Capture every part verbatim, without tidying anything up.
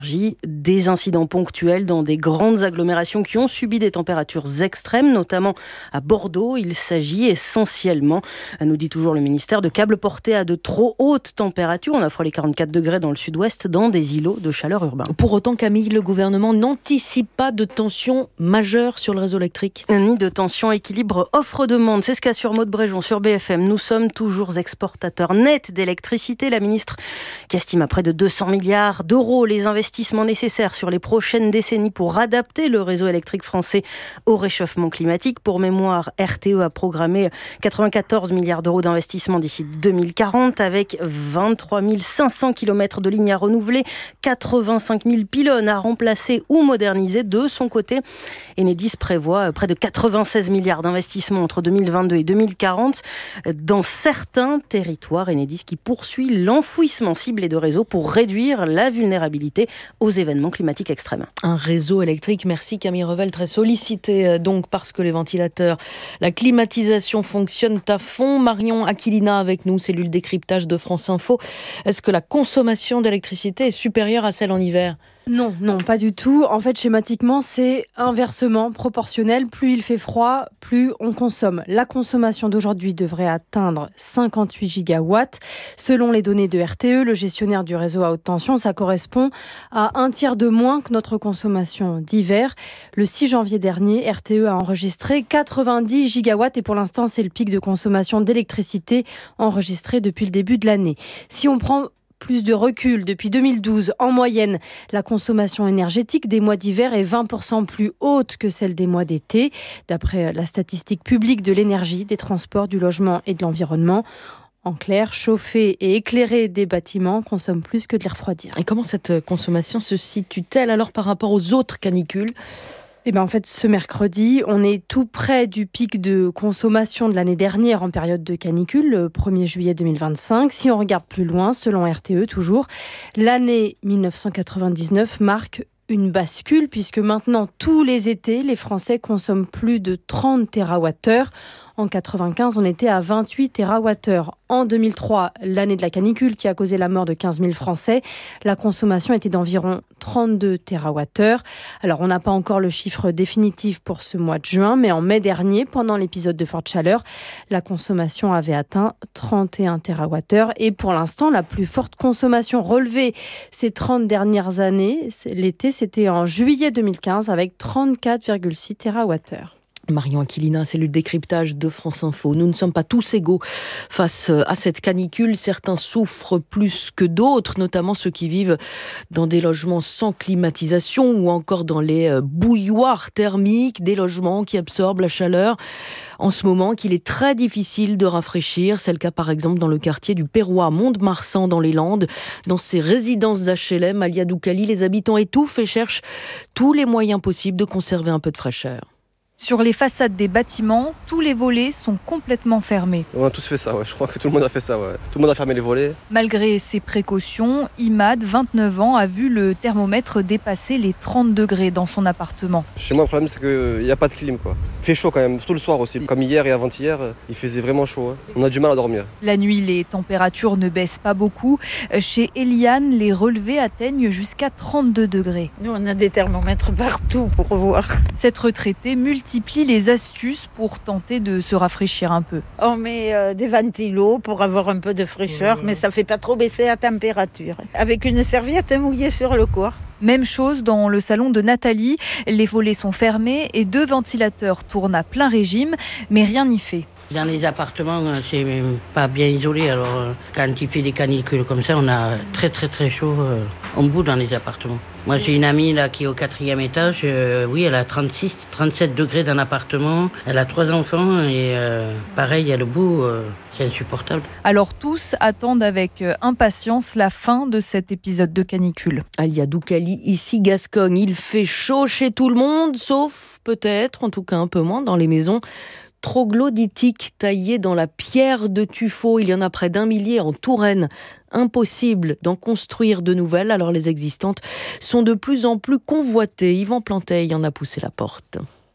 Des incidents ponctuels dans des grandes agglomérations qui ont subi des températures extrêmes, notamment à Bordeaux. Il s'agit essentiellement, nous dit toujours le ministère, de câbles portés à de trop hautes températures. On a frôlé les quarante-quatre degrés dans le sud-ouest, dans des îlots de chaleur urbains. Pour autant, Camille, le gouvernement n'anticipe pas de tension majeure sur le réseau électrique. Ni de tension, équilibre offre-demande. C'est ce qu'assure Maud Bréjon sur B F M. Nous sommes toujours exportateurs nets d'électricité. La ministre qui estime à près de deux cents milliards d'euros les investissements nécessaires sur les prochaines décennies pour adapter le réseau électrique français au réchauffement climatique. Pour mémoire, R T E a programmé quatre-vingt-quatorze milliards d'euros d'investissement d'ici deux mille quarante avec vingt-trois mille cinq cents kilomètres de lignes à renouveler, quatre-vingt-cinq mille pylônes à remplacer ou moderniser. De son côté, Enedis prévoit près de quatre-vingt-seize milliards d'investissements entre deux mille vingt-deux et deux mille quarante dans certains territoires. Enedis qui poursuit l'enfouissement ciblé de réseaux pour réduire la vulnérabilité aux événements climatiques extrêmes. Un réseau électrique, merci Camille Revel, très sollicité donc parce que les ventilateurs, la climatisation fonctionnent à fond. Marion Aquilina avec nous, cellule décryptage de France Info. Est-ce que la consommation d'électricité est supérieure à celle en hiver ? Non, non, pas du tout. En fait, schématiquement, c'est inversement proportionnel. Plus il fait froid, plus on consomme. La consommation d'aujourd'hui devrait atteindre cinquante-huit gigawatts. Selon les données de R T E, le gestionnaire du réseau à haute tension, ça correspond à un tiers de moins que notre consommation d'hiver. Le six janvier dernier, R T E a enregistré quatre-vingt-dix gigawatts et pour l'instant, c'est le pic de consommation d'électricité enregistré depuis le début de l'année. Si on prend plus de recul. Depuis deux mille douze, en moyenne, la consommation énergétique des mois d'hiver est vingt pour cent plus haute que celle des mois d'été, d'après la statistique publique de l'énergie, des transports, du logement et de l'environnement. En clair, chauffer et éclairer des bâtiments consomment plus que de les refroidir. Et comment cette consommation se situe-t-elle alors par rapport aux autres canicules ? Eh ben en fait, ce mercredi, on est tout près du pic de consommation de l'année dernière en période de canicule, le premier juillet deux mille vingt-cinq. Si on regarde plus loin, selon R T E toujours, l'année dix-neuf cent quatre-vingt-dix-neuf marque une bascule puisque maintenant, tous les étés, les Français consomment plus de trente térawattheures. En quatre-vingt-quinze, on était à vingt-huit térawattheures. En deux mille trois, l'année de la canicule qui a causé la mort de quinze mille Français, la consommation était d'environ trente-deux térawattheures. Alors, on n'a pas encore le chiffre définitif pour ce mois de juin, mais en mai dernier, pendant l'épisode de forte chaleur, la consommation avait atteint trente et un térawattheures. Et pour l'instant, la plus forte consommation relevée ces trente dernières années, l'été, c'était en juillet deux mille quinze avec trente-quatre virgule six térawattheures. Marion Aquilina, cellule décryptage de France Info. Nous ne sommes pas tous égaux face à cette canicule. Certains souffrent plus que d'autres, notamment ceux qui vivent dans des logements sans climatisation ou encore dans les bouilloires thermiques, des logements qui absorbent la chaleur. En ce moment, qu'il est très difficile de rafraîchir. C'est le cas par exemple dans le quartier du Perrois, Mont-de-Marsan dans les Landes. Dans ces résidences H L M, Alia Doukali, les habitants étouffent et cherchent tous les moyens possibles de conserver un peu de fraîcheur. Sur les façades des bâtiments, tous les volets sont complètement fermés. On a tous fait ça, ouais. Je crois que tout le monde a fait ça. Ouais. Tout le monde a fermé les volets. Malgré ces précautions, Imad, vingt-neuf ans, a vu le thermomètre dépasser les trente degrés dans son appartement. Chez moi, le problème, c'est qu'il n'y a pas de clim, quoi. Il fait chaud quand même, surtout le soir aussi. Comme hier et avant-hier, il faisait vraiment chaud. Hein. On a du mal à dormir. La nuit, les températures ne baissent pas beaucoup. Chez Eliane, les relevés atteignent jusqu'à trente-deux degrés. Nous, on a des thermomètres partout pour voir. Cette retraitée multiplie les astuces pour tenter de se rafraîchir un peu. On met euh, des ventilos pour avoir un peu de fraîcheur, mmh. mais ça ne fait pas trop baisser la température. Avec une serviette mouillée sur le corps. Même chose dans le salon de Nathalie. Les volets sont fermés et deux ventilateurs tournent à plein régime, mais rien n'y fait. Dans les appartements, c'est même pas bien isolé. Alors, quand il fait des canicules comme ça, on a très très très chaud. On bout dans les appartements. Moi, j'ai une amie là qui est au quatrième étage. Euh, oui, elle a trente-six, trente-sept degrés dans l'appartement. Elle a trois enfants et euh, pareil, elle bout. Euh, c'est insupportable. Alors tous attendent avec impatience la fin de cet épisode de canicule. Alia Doukali, ici Gascogne. Il fait chaud chez tout le monde, sauf peut-être, en tout cas un peu moins, dans les maisons troglodytiques taillées dans la pierre de tuffeau. Il y en a près d'un millier en Touraine. Impossible d'en construire de nouvelles, alors les existantes sont de plus en plus convoitées. Yvan Plantet y en a poussé la porte.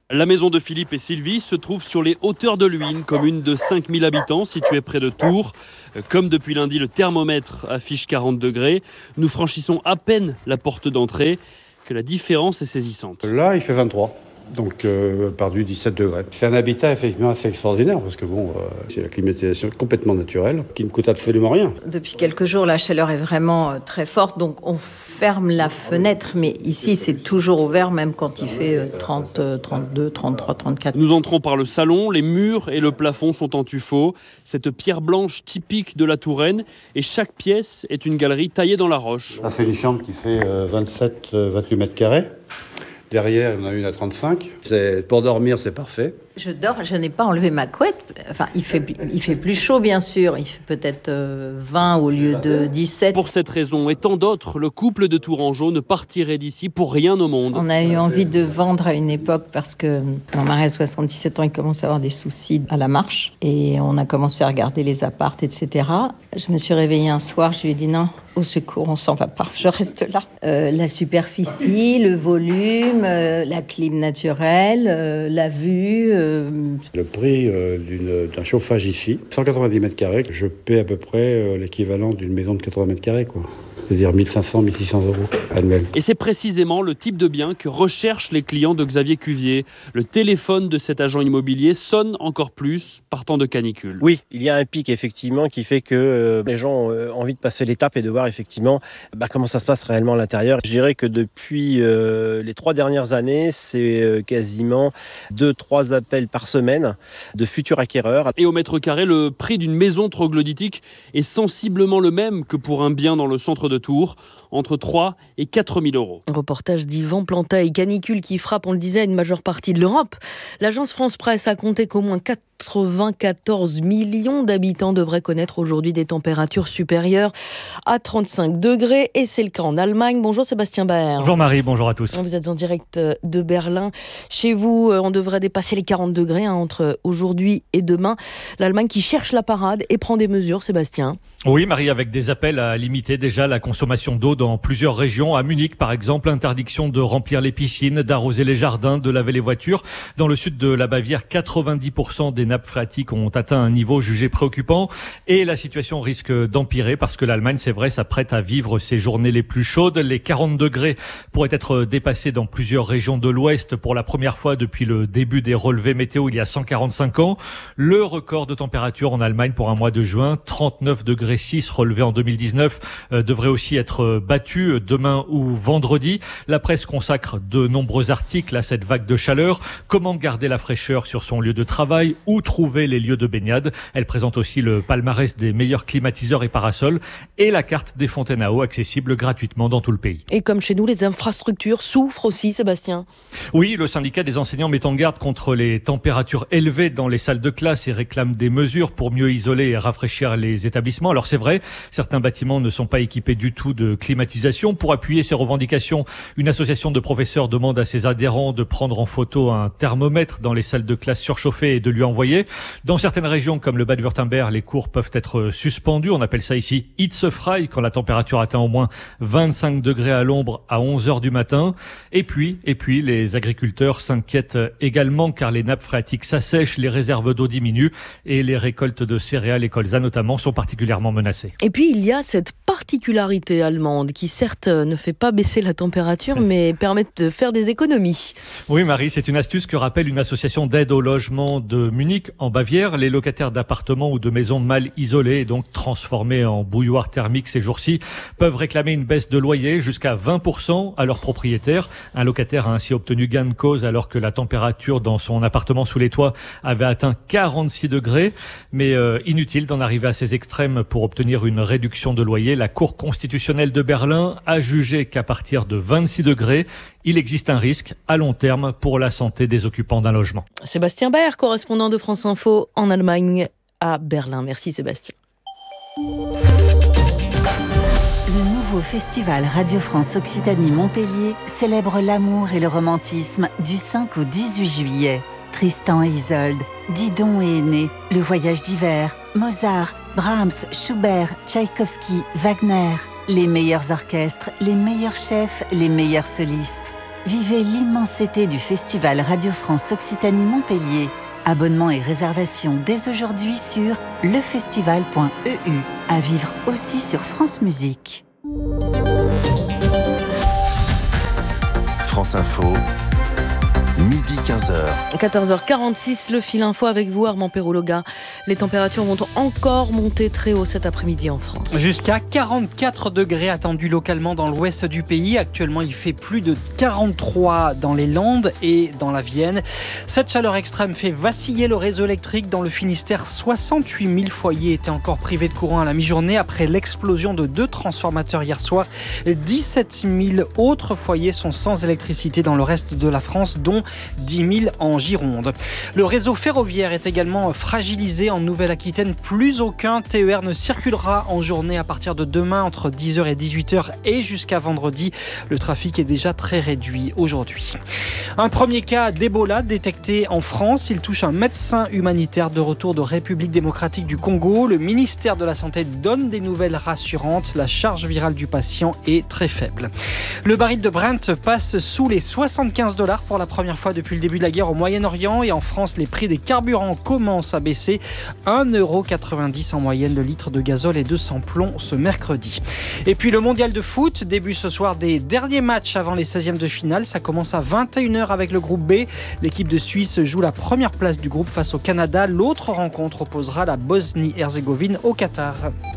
La maison de Philippe et Sylvie se trouve sur les hauteurs de Luynes, commune de cinq mille habitants située près de Tours. Comme depuis lundi, le thermomètre affiche quarante degrés. Nous franchissons à peine la porte d'entrée, que la différence est saisissante. Là, il fait vingt-trois. Donc, euh, perdu dix-sept degrés. C'est un habitat effectivement assez extraordinaire parce que bon, euh, c'est la climatisation complètement naturelle qui ne coûte absolument rien. Depuis quelques jours, la chaleur est vraiment euh, très forte, donc on ferme la fenêtre, mais ici c'est toujours ouvert même quand il fait euh, trente, trente-deux, trente-trois, trente-quatre. Nous entrons par le salon, les murs et le plafond sont en tuffeau. Cette pierre blanche typique de la Touraine et chaque pièce est une galerie taillée dans la roche. Ça, c'est une chambre qui fait euh, vingt-sept à vingt-huit mètres carrés. Derrière, il y en a une à trente-cinq. C'est, pour dormir, c'est parfait. Je dors, je n'ai pas enlevé ma couette. Enfin, il fait, il fait plus chaud, bien sûr. Il fait peut-être euh, vingt au lieu de dix-sept. Pour cette raison et tant d'autres, le couple de Tourangeau ne partirait d'ici pour rien au monde. On a eu envie de vendre à une époque parce que mon mari a soixante-dix-sept ans, il commence à avoir des soucis à la marche. Et on a commencé à regarder les apparts, et cetera. Je me suis réveillée un soir, je lui ai dit non, au secours, on s'en va pas, je reste là. Euh, la superficie, le volume, euh, la clim naturelle, euh, la vue... Euh, Le prix euh, d'une, d'un chauffage ici, cent quatre-vingt-dix mètres carrés, je paie à peu près euh, l'équivalent d'une maison de quatre-vingts mètres carrés, quoi. C'est-à-dire mille cinq cents à mille six cents euros annuels. Et c'est précisément le type de bien que recherchent les clients de Xavier Cuvier. Le téléphone de cet agent immobilier sonne encore plus partant de canicule. Oui, il y a un pic effectivement qui fait que euh, les gens ont euh, envie de passer l'étape et de voir effectivement bah, comment ça se passe réellement à l'intérieur. Je dirais que depuis euh, les trois dernières années, c'est euh, quasiment deux trois appels par semaine de futurs acquéreurs. Et au mètre carré, le prix d'une maison troglodytique est sensiblement le même que pour un bien dans le centre de Tours, entre trois et quatre mille euros. Reportage d'Yvan Planta et canicule qui frappe, on le disait, une majeure partie de l'Europe. L'agence France Presse a compté qu'au moins quatre-vingt-quatorze millions d'habitants devraient connaître aujourd'hui des températures supérieures à trente-cinq degrés. Et c'est le cas en Allemagne. Bonjour Sébastien Baer. Bonjour Marie, bonjour à tous. Vous êtes en direct de Berlin. Chez vous, on devrait dépasser les quarante degrés hein, entre aujourd'hui et demain. L'Allemagne qui cherche la parade et prend des mesures, Sébastien. Oui Marie, avec des appels à limiter déjà la consommation d'eau dans plusieurs régions. À Munich, par exemple, interdiction de remplir les piscines, d'arroser les jardins, de laver les voitures. Dans le sud de la Bavière, quatre-vingt-dix pour cent des nappes phréatiques ont atteint un niveau jugé préoccupant. Et la situation risque d'empirer parce que l'Allemagne, c'est vrai, s'apprête à vivre ses journées les plus chaudes. Les quarante degrés pourraient être dépassés dans plusieurs régions de l'Ouest pour la première fois depuis le début des relevés météo il y a cent quarante-cinq ans. Le record de température en Allemagne pour un mois de juin, trente-neuf degrés six relevé en deux mille dix-neuf, euh, devrait aussi être battu demain ou vendredi. La presse consacre de nombreux articles à cette vague de chaleur. Comment garder la fraîcheur sur son lieu de travail? Où trouver les lieux de baignade? Elle présente aussi le palmarès des meilleurs climatiseurs et parasols et la carte des fontaines à eau accessible gratuitement dans tout le pays. Et comme chez nous, les infrastructures souffrent aussi, Sébastien. Oui, le syndicat des enseignants met en garde contre les températures élevées dans les salles de classe et réclame des mesures pour mieux isoler et rafraîchir les établissements. Alors c'est vrai, certains bâtiments ne sont pas équipés du tout de climatisation. Pour appuyer ces revendications, une association de professeurs demande à ses adhérents de prendre en photo un thermomètre dans les salles de classe surchauffées et de lui envoyer. Dans certaines régions comme le Bade-Wurtemberg, les cours peuvent être suspendus. On appelle ça ici hitzefrei quand la température atteint au moins vingt-cinq degrés à l'ombre à onze heures du matin. Et puis, et puis, les agriculteurs s'inquiètent également car les nappes phréatiques s'assèchent, les réserves d'eau diminuent et les récoltes de céréales et colza notamment sont particulièrement menacées. Et puis, il y a cette particularité allemande qui certes ne fait pas baisser la température mais permet de faire des économies. Oui Marie, c'est une astuce que rappelle une association d'aide au logement de Munich en Bavière. Les locataires d'appartements ou de maisons mal isolées et donc transformées en bouilloire thermique ces jours-ci peuvent réclamer une baisse de loyer jusqu'à vingt pour cent à leur propriétaire. Un locataire a ainsi obtenu gain de cause alors que la température dans son appartement sous les toits avait atteint quarante-six degrés. Mais euh, inutile d'en arriver à ces extrêmes pour obtenir une réduction de loyer. La Cour constitutionnelle de Berlin a jugé qu'à partir de vingt-six degrés, il existe un risque à long terme pour la santé des occupants d'un logement. Sébastien Baer, correspondant de France Info en Allemagne à Berlin. Merci Sébastien. Le nouveau festival Radio France Occitanie Montpellier célèbre l'amour et le romantisme du cinq au dix-huit juillet. Tristan et Isolde, Didon et Aîné, Le Voyage d'hiver, Mozart, Brahms, Schubert, Tchaïkovski, Wagner. Les meilleurs orchestres, les meilleurs chefs, les meilleurs solistes. Vivez l'immense été du Festival Radio France Occitanie Montpellier. Abonnement et réservation dès aujourd'hui sur lefestival point e u. À vivre aussi sur France Musique. France Info, midi quinze heures. quatorze heures quarante-six, le fil info avec vous, Armand Perrologa. Les températures vont encore monter très haut cet après-midi en France. Jusqu'à quarante-quatre degrés attendus localement dans l'ouest du pays. Actuellement, il fait plus de quarante-trois dans les Landes et dans la Vienne. Cette chaleur extrême fait vaciller le réseau électrique. Dans le Finistère, soixante-huit mille foyers étaient encore privés de courant à la mi-journée après l'explosion de deux transformateurs hier soir. dix-sept mille autres foyers sont sans électricité dans le reste de la France, dont dix mille en Gironde. Le réseau ferroviaire est également fragilisé en Nouvelle-Aquitaine. Plus aucun T E R ne circulera en journée à partir de demain entre dix heures et dix-huit heures et jusqu'à vendredi. Le trafic est déjà très réduit aujourd'hui. Un premier cas d'Ebola détecté en France. Il touche un médecin humanitaire de retour de République démocratique du Congo. Le ministère de la Santé donne des nouvelles rassurantes. La charge virale du patient est très faible. Le baril de Brent passe sous les soixante-quinze dollars pour la première fois depuis le début de la guerre au Moyen-Orient, et en France, les prix des carburants commencent à baisser. un euro quatre-vingt-dix en moyenne le litre de gazole et de sans-plomb ce mercredi. Et puis le mondial de foot, début ce soir des derniers matchs avant les seizièmes de finale. Ça commence à vingt et une heures avec le groupe B. L'équipe de Suisse joue la première place du groupe face au Canada. L'autre rencontre opposera la Bosnie-Herzégovine au Qatar.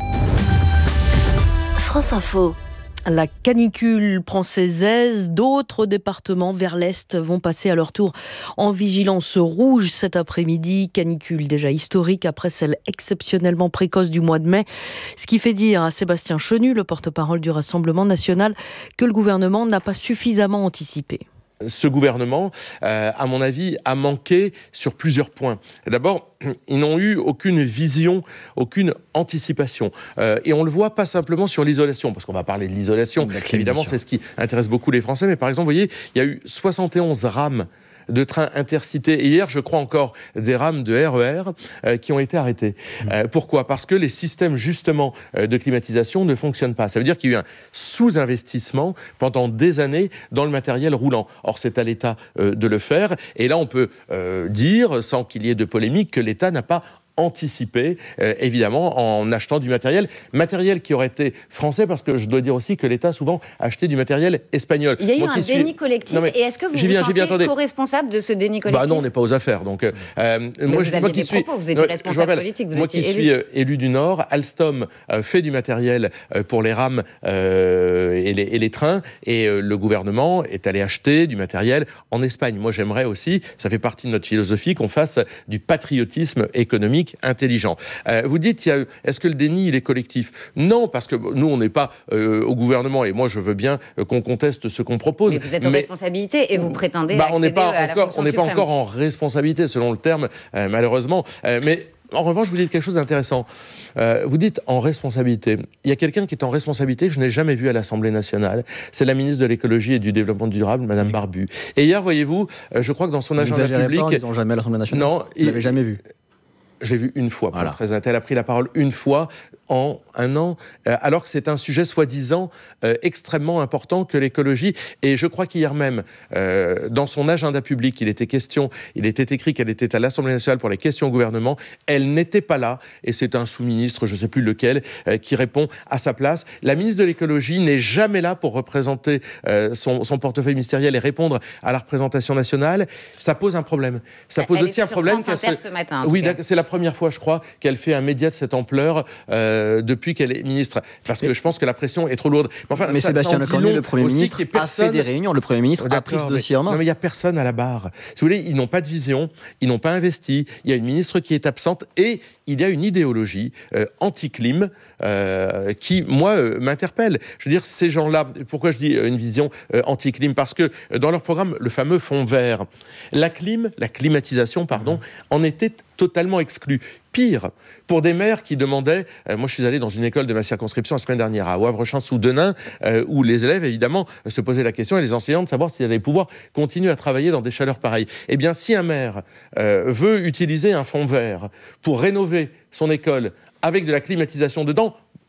France Info. La canicule prend ses aises. D'autres départements vers l'est vont passer à leur tour en vigilance rouge cet après-midi. Canicule déjà historique après celle exceptionnellement précoce du mois de mai. Ce qui fait dire à Sébastien Chenu, le porte-parole du Rassemblement national, que le gouvernement n'a pas suffisamment anticipé. Ce gouvernement, euh, à mon avis, a manqué sur plusieurs points. D'abord, ils n'ont eu aucune vision, aucune anticipation. Euh, et on le voit pas simplement sur l'isolation, parce qu'on va parler de l'isolation. Évidemment, c'est ce qui intéresse beaucoup les Français. Mais par exemple, vous voyez, il y a eu soixante et onze rames de trains intercités. Et hier, je crois encore, des rames de R E R euh, qui ont été arrêtées. Euh, pourquoi ? Parce que les systèmes, justement, euh, de climatisation ne fonctionnent pas. Ça veut dire qu'il y a eu un sous-investissement pendant des années dans le matériel roulant. Or, c'est à l'État euh, de le faire. Et là, on peut euh, dire, sans qu'il y ait de polémique, que l'État n'a pas anticipé, euh, évidemment, en achetant du matériel. Matériel qui aurait été français, parce que je dois dire aussi que l'État, souvent, a acheté du matériel espagnol. Il y a eu Moi, un suis... déni collectif. Non, mais... Et est-ce que vous j'y vous viens, sentez viens, co-responsable de ce déni collectif ? Bah non, on n'est pas aux affaires. Donc, euh, mais moi, vous je, aviez moi qui des suis, propos, vous étiez ouais, responsable rappelle, politique, vous moi étiez qui élu. suis euh, élu du Nord, Alstom euh, fait du matériel euh, pour les rames euh, et, les, et les trains, et euh, le gouvernement est allé acheter du matériel en Espagne. Moi, j'aimerais aussi, ça fait partie de notre philosophie, qu'on fasse du patriotisme économique intelligent. Euh, vous dites, il y a, est-ce que le déni, il est collectif ? Non, parce que nous, on n'est pas euh, au gouvernement, et moi, je veux bien euh, qu'on conteste ce qu'on propose. Mais vous êtes en mais, responsabilité et vous prétendez bah, accéder on n'est pas à la encore, fonction on n'est pas suprême. encore en responsabilité, selon le terme, euh, malheureusement. Euh, mais en revanche, vous dites quelque chose d'intéressant. Euh, vous dites en responsabilité. Il y a quelqu'un qui est en responsabilité que je n'ai jamais vu à l'Assemblée nationale. C'est la ministre de l'écologie et du développement durable, Madame oui. Barbu. Et hier, voyez-vous, euh, je crois que dans son agenda public, pas, ils n'ont jamais à l'Assemblée nationale. Non, vous il... l'avez jamais vu. Je l'ai vu une fois, pour être très honnête. Elle a pris la parole une fois en un an, euh, alors que c'est un sujet soi-disant euh, extrêmement important que l'écologie. Et je crois qu'hier même, euh, dans son agenda public, il était question, il était écrit qu'elle était à l'Assemblée nationale pour les questions au gouvernement. Elle n'était pas là, et c'est un sous-ministre, je ne sais plus lequel, euh, qui répond à sa place. La ministre de l'écologie n'est jamais là pour représenter euh, son, son portefeuille ministériel et répondre à la représentation nationale. Ça pose un problème. Ça pose Elle aussi un problème. France Inter ce matin, oui, c'est la première fois, je crois, qu'elle fait un média de cette ampleur euh, depuis qu'elle est ministre. Parce que mais, je pense que la pression est trop lourde. Mais, enfin, mais ça, Sébastien Lecornu, le Premier ministre, personne... a fait des réunions. Le Premier ministre a pris ce dossier en main. Non, mais il n'y a personne à la barre. Si vous voulez, ils n'ont pas de vision, ils n'ont pas investi. Il y a une ministre qui est absente et il y a une idéologie euh, anti-clim euh, qui, moi, euh, m'interpelle. Je veux dire, ces gens-là, pourquoi je dis euh, une vision euh, anti-clim ? Parce que euh, dans leur programme, le fameux fond vert, la clim, la climatisation, pardon, mmh. en était totalement exclu. Pire, pour des maires qui demandaient... Euh, moi, je suis allé dans une école de ma circonscription la semaine dernière, à Wavre-Champs-sous-Denain, euh, où les élèves, évidemment, euh, se posaient la question, et les enseignants, de savoir s'ils allaient pouvoir continuer à travailler dans des chaleurs pareilles. Eh bien, si un maire euh, veut utiliser un fond vert pour rénover son école avec de la climatisation dedans,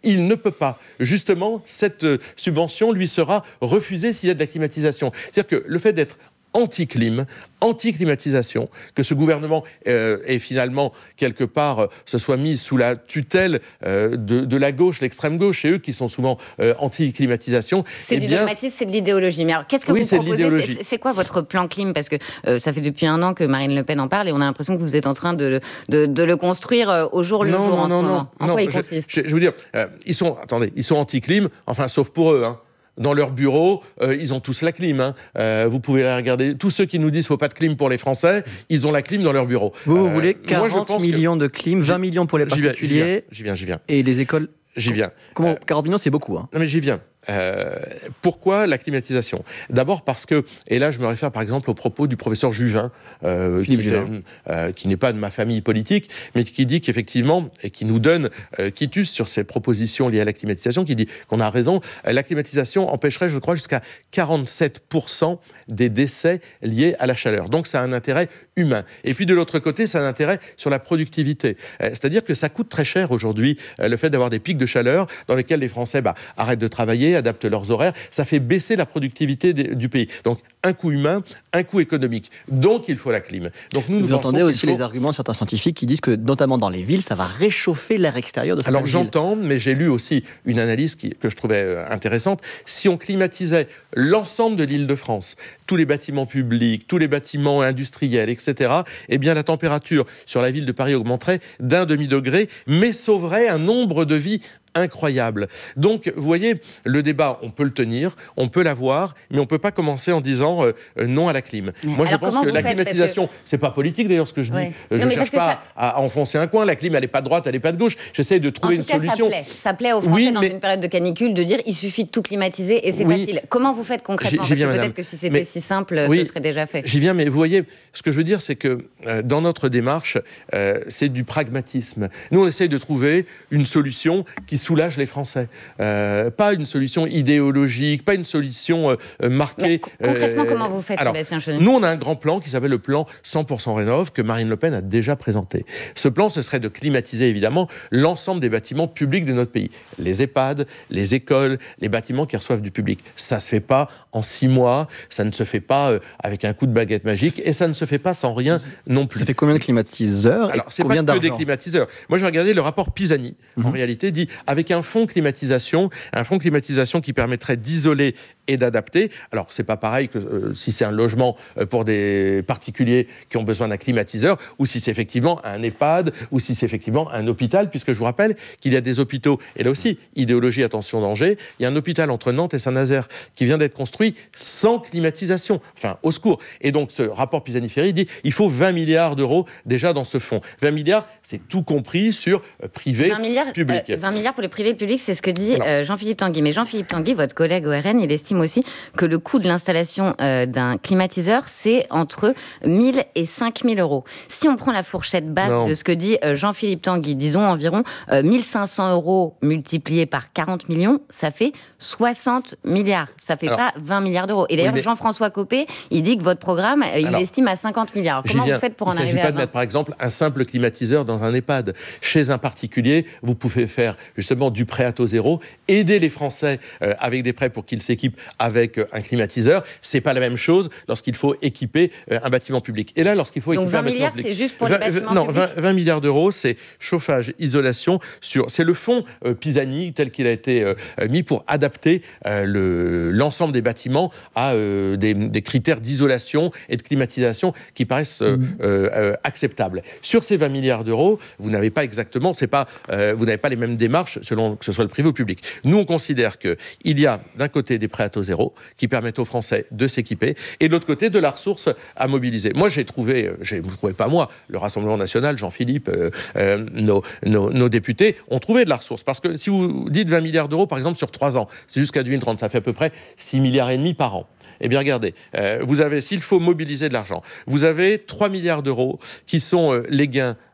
il ne peut pas. Justement, cette subvention lui sera refusée s'il y a de la climatisation. C'est-à-dire que le fait d'être anti-clim, anti-climatisation, que ce gouvernement euh, ait finalement, quelque part, euh, se soit mis sous la tutelle euh, de, de la gauche, l'extrême gauche, et eux qui sont souvent euh, anti-climatisation. C'est eh du bien... dogmatisme, c'est de l'idéologie. Mais alors, qu'est-ce que oui, vous c'est proposez c'est, c'est quoi votre plan clim? Parce que euh, ça fait depuis un an que Marine Le Pen en parle et on a l'impression que vous êtes en train de, de, de le construire euh, au jour le non, jour non, en non, ce moment. Non, en non, quoi il je, consiste je, je veux dire, euh, ils sont, attendez, ils sont anti-clim, enfin, sauf pour eux, hein. Dans leur bureau, euh, ils ont tous la clim. Hein. Euh, vous pouvez les regarder. Tous ceux qui nous disent qu'il ne faut pas de clim pour les Français, ils ont la clim dans leur bureau. Vous, vous euh, voulez quarante millions que... de clim, vingt millions pour les particuliers. J'y viens, j'y viens. Et les écoles. J'y viens. Comment, quarante millions, c'est beaucoup. Hein. Non, mais j'y viens. Euh, pourquoi la climatisation? D'abord parce que, et là je me réfère par exemple aux propos du professeur Juvin, euh, qui, Juvin. Était, euh, qui n'est pas de ma famille politique, mais qui dit qu'effectivement, et qui nous donne euh, quitus sur ces propositions liées à la climatisation, qui dit qu'on a raison, euh, la climatisation empêcherait, je crois, jusqu'à quarante-sept pour cent des décès liés à la chaleur. Donc ça a un intérêt humain. Et puis de l'autre côté, ça a un intérêt sur la productivité. Euh, c'est-à-dire que ça coûte très cher aujourd'hui, euh, le fait d'avoir des pics de chaleur dans lesquels les Français bah, arrêtent de travailler, adaptent leurs horaires, ça fait baisser la productivité des, du pays. Donc, un coût humain, un coût économique. Donc, il faut la clim. Donc, nous, Vous nous entendez aussi faut... les arguments de certains scientifiques qui disent que, notamment dans les villes, ça va réchauffer l'air extérieur de certaines Alors, villes. j'entends, mais j'ai lu aussi une analyse qui, que je trouvais euh, intéressante. Si on climatisait l'ensemble de l'Île-de-France, tous les bâtiments publics, tous les bâtiments industriels, et cetera, eh bien, la température sur la ville de Paris augmenterait d'un demi-degré, mais sauverait un nombre de vies incroyable. Donc, vous voyez, le débat, on peut le tenir, on peut l'avoir, mais on ne peut pas commencer en disant euh, non à la clim. Mais Moi, je alors, pense que la faites, climatisation, que... c'est pas politique d'ailleurs ce que je dis. Ouais. Je ne cherche pas ça... à, à enfoncer un coin. La clim, elle n'est pas de droite, elle n'est pas de gauche. J'essaye de trouver en tout une cas, solution. Ça plaît. ça plaît aux Français oui, dans mais... une période de canicule de dire il suffit de tout climatiser et c'est oui. facile. Comment vous faites concrètement? J'y, j'y Parce que viens, peut-être que si c'était mais... si simple, oui, ce serait déjà fait. J'y viens, mais vous voyez, ce que je veux dire, c'est que euh, dans notre démarche, euh, c'est du pragmatisme. Nous, on essaye de trouver une solution qui soulage les Français. Euh, pas une solution idéologique, pas une solution euh, marquée. Mais concrètement, euh, comment vous faites, alors, Sébastien Chenu? Nous, on a un grand plan qui s'appelle le plan cent pour cent Rénov' que Marine Le Pen a déjà présenté. Ce plan, ce serait de climatiser évidemment l'ensemble des bâtiments publics de notre pays. Les EHPAD, les écoles, les bâtiments qui reçoivent du public. Ça ne se fait pas en six mois, ça ne se fait pas euh, avec un coup de baguette magique et ça ne se fait pas sans rien non plus. Ça fait combien de climatiseurs? Alors, c'est combien pas que d'argent? des climatiseurs. Moi, j'ai regardé le rapport Pisani. Mmh. En réalité, dit avec un fonds climatisation, un fonds climatisation qui permettrait d'isoler et d'adapter. Alors, c'est pas pareil que euh, si c'est un logement euh, pour des particuliers qui ont besoin d'un climatiseur ou si c'est effectivement un EHPAD ou si c'est effectivement un hôpital, puisque je vous rappelle qu'il y a des hôpitaux, et là aussi, idéologie, attention, danger, il y a un hôpital entre Nantes et Saint-Nazaire qui vient d'être construit sans climatisation. Enfin, au secours. Et donc, ce rapport Pisani-Ferry dit il faut vingt milliards d'euros déjà dans ce fonds. vingt milliards, c'est tout compris sur euh, privé, vingt milliards, public. Euh, vingt milliards pour le privé et le public, c'est ce que dit euh, Jean-Philippe Tanguy. Mais Jean-Philippe Tanguy, votre collègue au R N, il estime aussi que le coût de l'installation euh, d'un climatiseur, c'est entre mille et cinq mille euros. Si on prend la fourchette basse non. de ce que dit euh, Jean-Philippe Tanguy, disons environ euh, mille cinq cents euros multipliés par quarante millions, ça fait soixante milliards. Ça fait Alors, pas vingt milliards d'euros. Et d'ailleurs, oui, mais... Jean-François Copé, il dit que votre programme, euh, il Alors, estime à cinquante milliards. Alors, comment vous faites pour en arriver à vingt? Il ne s'agit pas de mettre, par exemple, un simple climatiseur dans un EHPAD. Chez un particulier, vous pouvez faire justement du prêt à taux zéro, aider les Français euh, avec des prêts pour qu'ils s'équipent avec euh, un climatiseur. C'est pas la même chose lorsqu'il faut équiper euh, un bâtiment public. Et là, lorsqu'il faut Donc équiper vingt un milliards, bâtiment public, c'est juste pour vingt, les bâtiments non, publics. vingt, vingt milliards d'euros, c'est chauffage, isolation. Sur, c'est le fonds euh, Pisani tel qu'il a été euh, mis pour adapter euh, le, l'ensemble des bâtiments à euh, des, des critères d'isolation et de climatisation qui paraissent euh, mmh. euh, euh, acceptables. Sur ces vingt milliards d'euros, vous n'avez pas exactement, c'est pas, euh, vous n'avez pas les mêmes démarches selon que ce soit le privé ou le public. Nous, on considère qu'il y a d'un côté des prêts à taux zéro qui permettent aux Français de s'équiper et de l'autre côté de la ressource à mobiliser. Moi, j'ai trouvé, j'ai, vous ne trouvez pas moi, le Rassemblement national, Jean-Philippe, euh, euh, nos, nos, nos députés ont trouvé de la ressource. Parce que si vous dites vingt milliards d'euros, par exemple, sur trois ans, c'est jusqu'à deux mille trente, ça fait à peu près six milliards et demi par an. Eh bien, regardez, euh, vous avez, s'il faut mobiliser de l'argent, vous avez trois milliards d'euros qui sont euh, les gains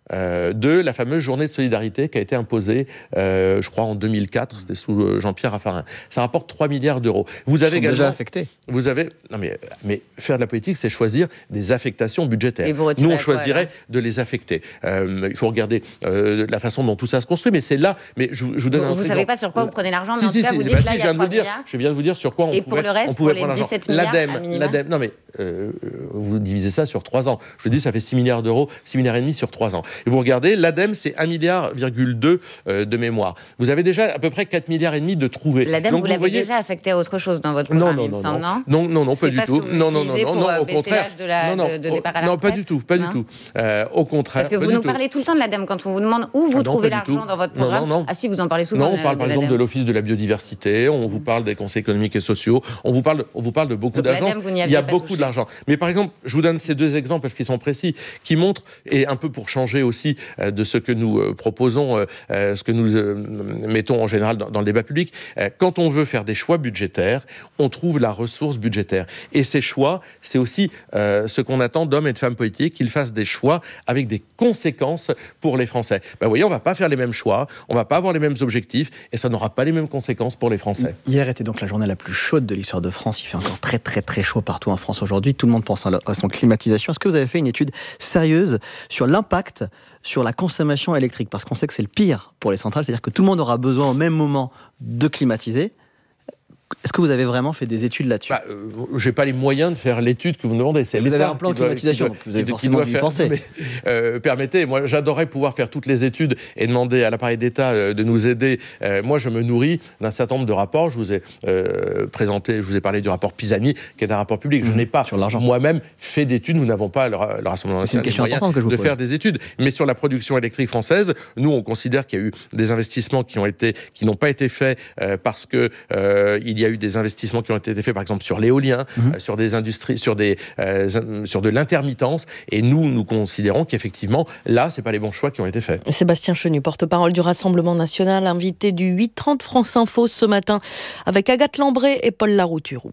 euh, de la fameuse journée de solidarité qui a été imposée, euh, je crois, en deux mille quatre, c'était sous Jean-Pierre Raffarin. Ça rapporte trois milliards d'euros. Vous avez Ils sont également, déjà affectés. Vous avez... Non mais, mais faire de la politique, c'est choisir des affectations budgétaires. Nous, on choisirait quoi, de les affecter. Euh, il faut regarder euh, la façon dont tout ça se construit, mais c'est là... Mais je, je vous donne vous, un vous ne savez pas sur quoi vous prenez l'argent, mais si, en si, tout cas, si, vous si, dites bah, là, si, il y a trois dire, milliards. je viens de vous dire sur quoi on Et pouvait, pour le reste, on pouvait pour les prendre dix-sept l'argent. milliards, L'A D E M, à minima. l'A D E M, non mais euh, vous divisez ça sur trois ans. Je dis, ça fait six milliards d'euros, six milliards et demi sur trois ans. Et vous regardez, l'A D E M, c'est un virgule deux milliard euh, de mémoire. Vous avez déjà à peu près quatre milliards et demi de trouvés. L'A D E M, Donc, vous vous l'avez voyez... déjà affecté à autre chose dans votre Non, programme, non, il me non, semble, non non, non, non, pas C'est du pas ce tout. que vous Non, non, non, utilisez non, pour, non, euh, au baisser contraire. l'âge de la- non, non, de- de au- départ à la non, pas retraite, du tout, pas non du tout. Euh, au contraire. Parce que pas vous du nous tout. parlez tout le temps de l'A D E M quand on vous demande où vous Ah non, trouvez pas du l'argent tout. dans votre Non, programme. non, non. Ah si, vous en parlez souvent. Non, on de- parle de par l'A D E M. exemple de l'Office de la biodiversité, on vous parle des conseils économiques et sociaux, on vous parle, on vous parle de beaucoup Donc, l'A D E M, d'agences. vous n'y Il aviez y a pas beaucoup touché. d'argent. Mais par exemple, je vous donne ces deux exemples parce qu'ils sont précis, qui montrent, et un peu pour changer aussi euh, de ce que nous euh, proposons, euh, euh, ce que nous euh, mettons en général dans, dans le débat public, euh, quand on veut faire des choix budgétaires, on trouve la ressource budgétaire. Et ces choix, c'est aussi euh, ce qu'on attend d'hommes et de femmes politiques, qu'ils fassent des choix avec des conséquences pour les Français. Ben, vous voyez, on ne va pas faire les mêmes choix, on ne va pas avoir les mêmes objectifs, et ça n'aura pas les mêmes conséquences pour les Français. Hier était donc la journée la plus chaude de l'histoire de France. Il fait encore très très très chaud partout en France aujourd'hui. Tout le monde pense à son climatisation. Est-ce que vous avez fait une étude sérieuse sur l'impact sur la consommation électrique? Parce qu'on sait que c'est le pire pour les centrales, c'est-à-dire que tout le monde aura besoin au même moment de climatiser. Est-ce que vous avez vraiment fait des études là-dessus? bah, euh, Je n'ai pas les moyens de faire l'étude que vous me demandez. C'est vous avez un plan de climatisation, donc vous avez forcément dû y penser. Mais, euh, permettez, moi j'adorerais pouvoir faire toutes les études et demander à l'appareil d'État euh, de nous aider. Euh, moi je me nourris d'un certain nombre de rapports. Je vous ai euh, présenté, je vous ai parlé du rapport Pisani, qui est un rapport public. Je mmh, n'ai pas moi-même fait d'études. Nous n'avons pas le, le Rassemblement national les moyens que je vous de pose. faire des études. Mais sur la production électrique française, nous on considère qu'il y a eu des investissements qui ont été, qui n'ont pas été faits euh, parce que euh, il y a eu des investissements qui ont été faits, par exemple, sur l'éolien, mmh. euh, sur des industries, sur, des, euh, sur de l'intermittence. Et nous, nous considérons qu'effectivement, là, ce n'est pas les bons choix qui ont été faits. Sébastien Chenu, porte-parole du Rassemblement national, invité du huit trente France Info ce matin, avec Agathe Lambré et Paul Larouturou.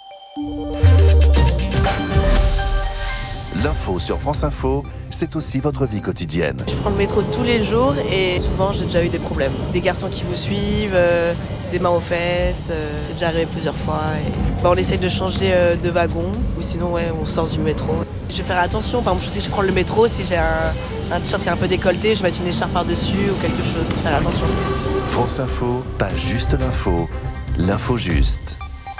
L'info sur France Info, c'est aussi votre vie quotidienne. Je prends le métro tous les jours et souvent j'ai déjà eu des problèmes. Des garçons qui vous suivent, euh, des mains aux fesses, euh, c'est déjà arrivé plusieurs fois. Et... Bah, on essaye de changer euh, de wagon ou sinon ouais, on sort du métro. Je vais faire attention, par exemple si je prends le métro, si j'ai un, un t-shirt qui est un peu décolleté, je vais mettre une écharpe par-dessus ou quelque chose, faire attention. France Info, pas juste l'info, l'info juste.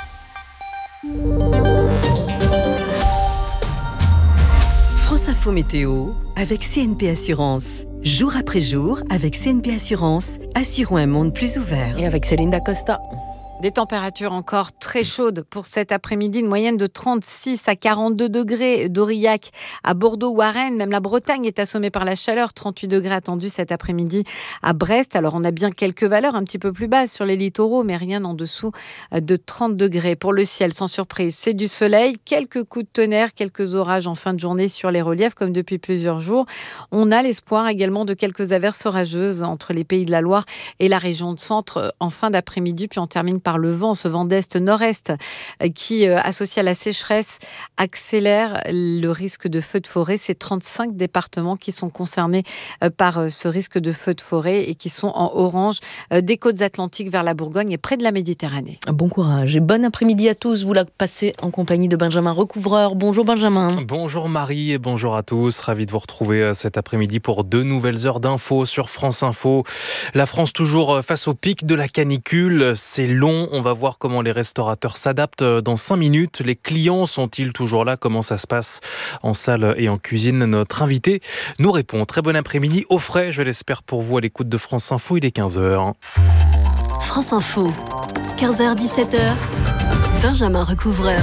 France Info Météo avec C N P Assurance. Jour après jour, avec C N P Assurance, assurons un monde plus ouvert. Et avec Céline Dacosta. Des températures encore très chaudes pour cet après-midi, une moyenne de trente-six à quarante-deux degrés d'Aurillac à Bordeaux ou à Rennes. Même la Bretagne est assommée par la chaleur, trente-huit degrés attendus cet après-midi à Brest. Alors on a bien quelques valeurs un petit peu plus basses sur les littoraux, mais rien en dessous de trente degrés. Pour le ciel, sans surprise, c'est du soleil, quelques coups de tonnerre, quelques orages en fin de journée sur les reliefs comme depuis plusieurs jours. On a l'espoir également de quelques averses orageuses entre les Pays de la Loire et la région de Centre en fin d'après-midi. Puis on termine par le vent, ce vent d'est-nord-est qui, associé à la sécheresse, accélère le risque de feux de forêt. C'est trente-cinq départements qui sont concernés par ce risque de feux de forêt et qui sont en orange des côtes atlantiques vers la Bourgogne et près de la Méditerranée. Bon courage et bon après-midi à tous. Vous la passez en compagnie de Benjamin Recouvreur. Bonjour Benjamin. Bonjour Marie et bonjour à tous. Ravi de vous retrouver cet après-midi pour deux nouvelles heures d'infos sur France Info. La France toujours face au pic de la canicule. C'est long. On va voir comment les restaurateurs s'adaptent dans cinq minutes. Les clients sont-ils toujours là? Comment ça se passe en salle et en cuisine? Notre invité nous répond. Très bon après-midi au frais, je l'espère pour vous à l'écoute de France Info. Il est quinze heures. France Info, quinze heures dix-sept heures. Benjamin Recouvreur.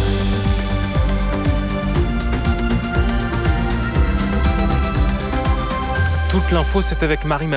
Toute l'info, c'est avec Marie Maheu.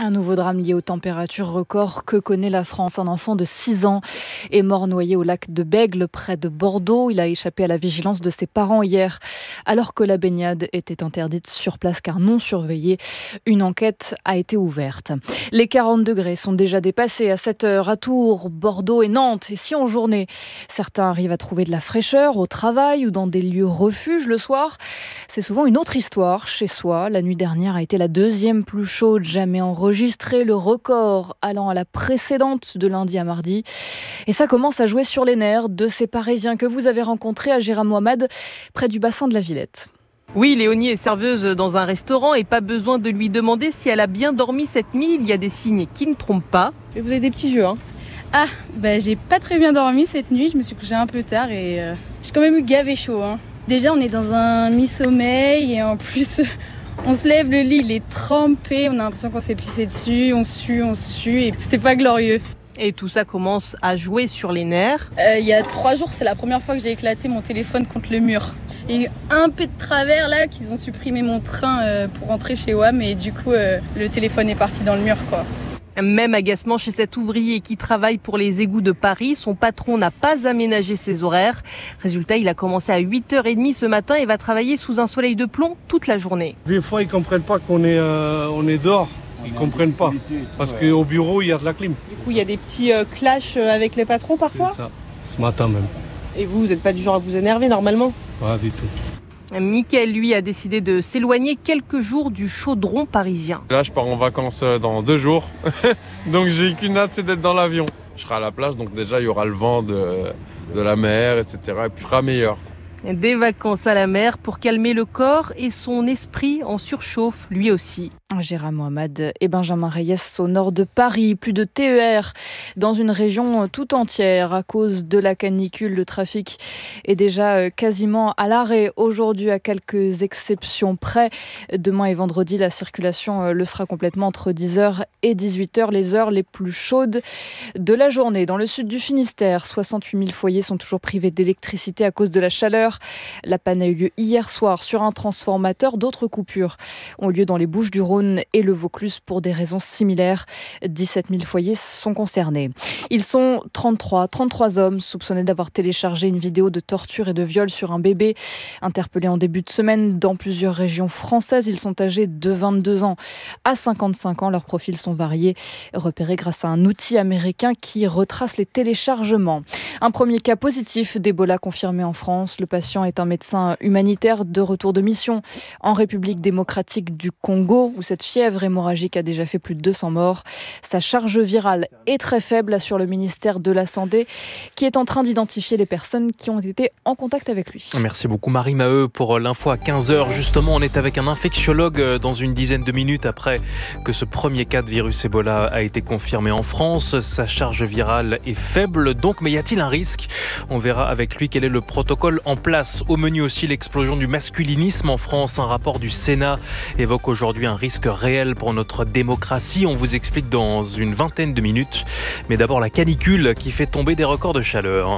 Un nouveau drame lié aux températures records que connaît la France. Un enfant de six ans est mort noyé au lac de Bègle, près de Bordeaux. Il a échappé à la vigilance de ses parents hier, alors que la baignade était interdite sur place car non surveillée. Une enquête a été ouverte. Les quarante degrés sont déjà dépassés à cette heure à Tours, Bordeaux et Nantes. Et si en journée, certains arrivent à trouver de la fraîcheur au travail ou dans des lieux refuges le soir, c'est souvent une autre histoire chez soi. La nuit dernière a été la deuxième plus chaude jamais enregistrée. Enregistré le record allant à la précédente de lundi à mardi. Et ça commence à jouer sur les nerfs de ces Parisiens que vous avez rencontrés à Gérard Mohamed, près du bassin de la Villette. Oui, Léonie est serveuse dans un restaurant et pas besoin de lui demander si elle a bien dormi cette nuit. Il y a des signes qui ne trompent pas. Et vous avez des petits jeux, hein ? Ah, bah j'ai pas très bien dormi cette nuit. Je me suis couchée un peu tard et euh, j'ai quand même eu gavé chaud. Hein. Déjà, on est dans un mi-sommeil et en plus... On se lève, le lit, il est trempé, on a l'impression qu'on s'est pissé dessus, on sue, on sue, et c'était pas glorieux. Et tout ça commence à jouer sur les nerfs. Euh, il y a trois jours, c'est la première fois que j'ai éclaté mon téléphone contre le mur. Il y a eu un peu de travers là, qu'ils ont supprimé mon train euh, pour rentrer chez W A M, et du coup, euh, le téléphone est parti dans le mur, quoi. Même agacement chez cet ouvrier qui travaille pour les égouts de Paris. Son patron n'a pas aménagé ses horaires. Résultat, il a commencé à huit heures trente ce matin et va travailler sous un soleil de plomb toute la journée. Des fois, ils ne comprennent pas qu'on est, euh, on est dehors. Ils ne comprennent pas. Parce qu'au bureau, il y a de la clim. Du coup, il y a des petits euh, clashs avec les patrons parfois ? C'est ça, ce matin même. Et vous, vous n'êtes pas du genre à vous énerver normalement ? Pas du tout. Mickaël, lui, a décidé de s'éloigner quelques jours du chaudron parisien. Là, je pars en vacances dans deux jours. Donc, j'ai qu'une hâte, c'est d'être dans l'avion. Je serai à la plage, donc déjà, il y aura le vent de, de la mer, et cetera. Et puis, il sera meilleur. Des vacances à la mer pour calmer le corps et son esprit en surchauffe, lui aussi. Gérard Mohamed et Benjamin Reyes au nord de Paris. Plus de T E R dans une région tout entière à cause de la canicule. Le trafic est déjà quasiment à l'arrêt aujourd'hui, à quelques exceptions près. Demain et vendredi, la circulation le sera complètement entre dix heures et dix-huit heures, les heures les plus chaudes de la journée. Dans le sud du Finistère, soixante-huit mille foyers sont toujours privés d'électricité à cause de la chaleur. La panne a eu lieu hier soir sur un transformateur. D'autres coupures ont lieu dans les Bouches-du-Rhône et le Vaucluse pour des raisons similaires. dix-sept mille foyers sont concernés. Ils sont trente-trois, trente-trois hommes soupçonnés d'avoir téléchargé une vidéo de torture et de viol sur un bébé. Interpellés en début de semaine dans plusieurs régions françaises, ils sont âgés de vingt-deux ans à cinquante-cinq ans. Leurs profils sont variés, repérés grâce à un outil américain qui retrace les téléchargements. Un premier cas positif d'Ebola confirmé en France. Le patient est un médecin humanitaire de retour de mission en République démocratique du Congo, où cette fièvre hémorragique a déjà fait plus de deux cents morts. Sa charge virale est très faible, assure le ministère de la Santé, qui est en train d'identifier les personnes qui ont été en contact avec lui. Merci beaucoup Marie Maheu pour l'info à quinze heures. Justement, on est avec un infectiologue dans une dizaine de minutes après que ce premier cas de virus Ebola a été confirmé en France. Sa charge virale est faible, donc, mais y a-t-il un risque ? On verra avec lui quel est le protocole en place. Au menu aussi, l'explosion du masculinisme en France. Un rapport du Sénat évoque aujourd'hui un risque réel pour notre démocratie. On vous explique dans une vingtaine de minutes. Mais d'abord, la canicule qui fait tomber des records de chaleur.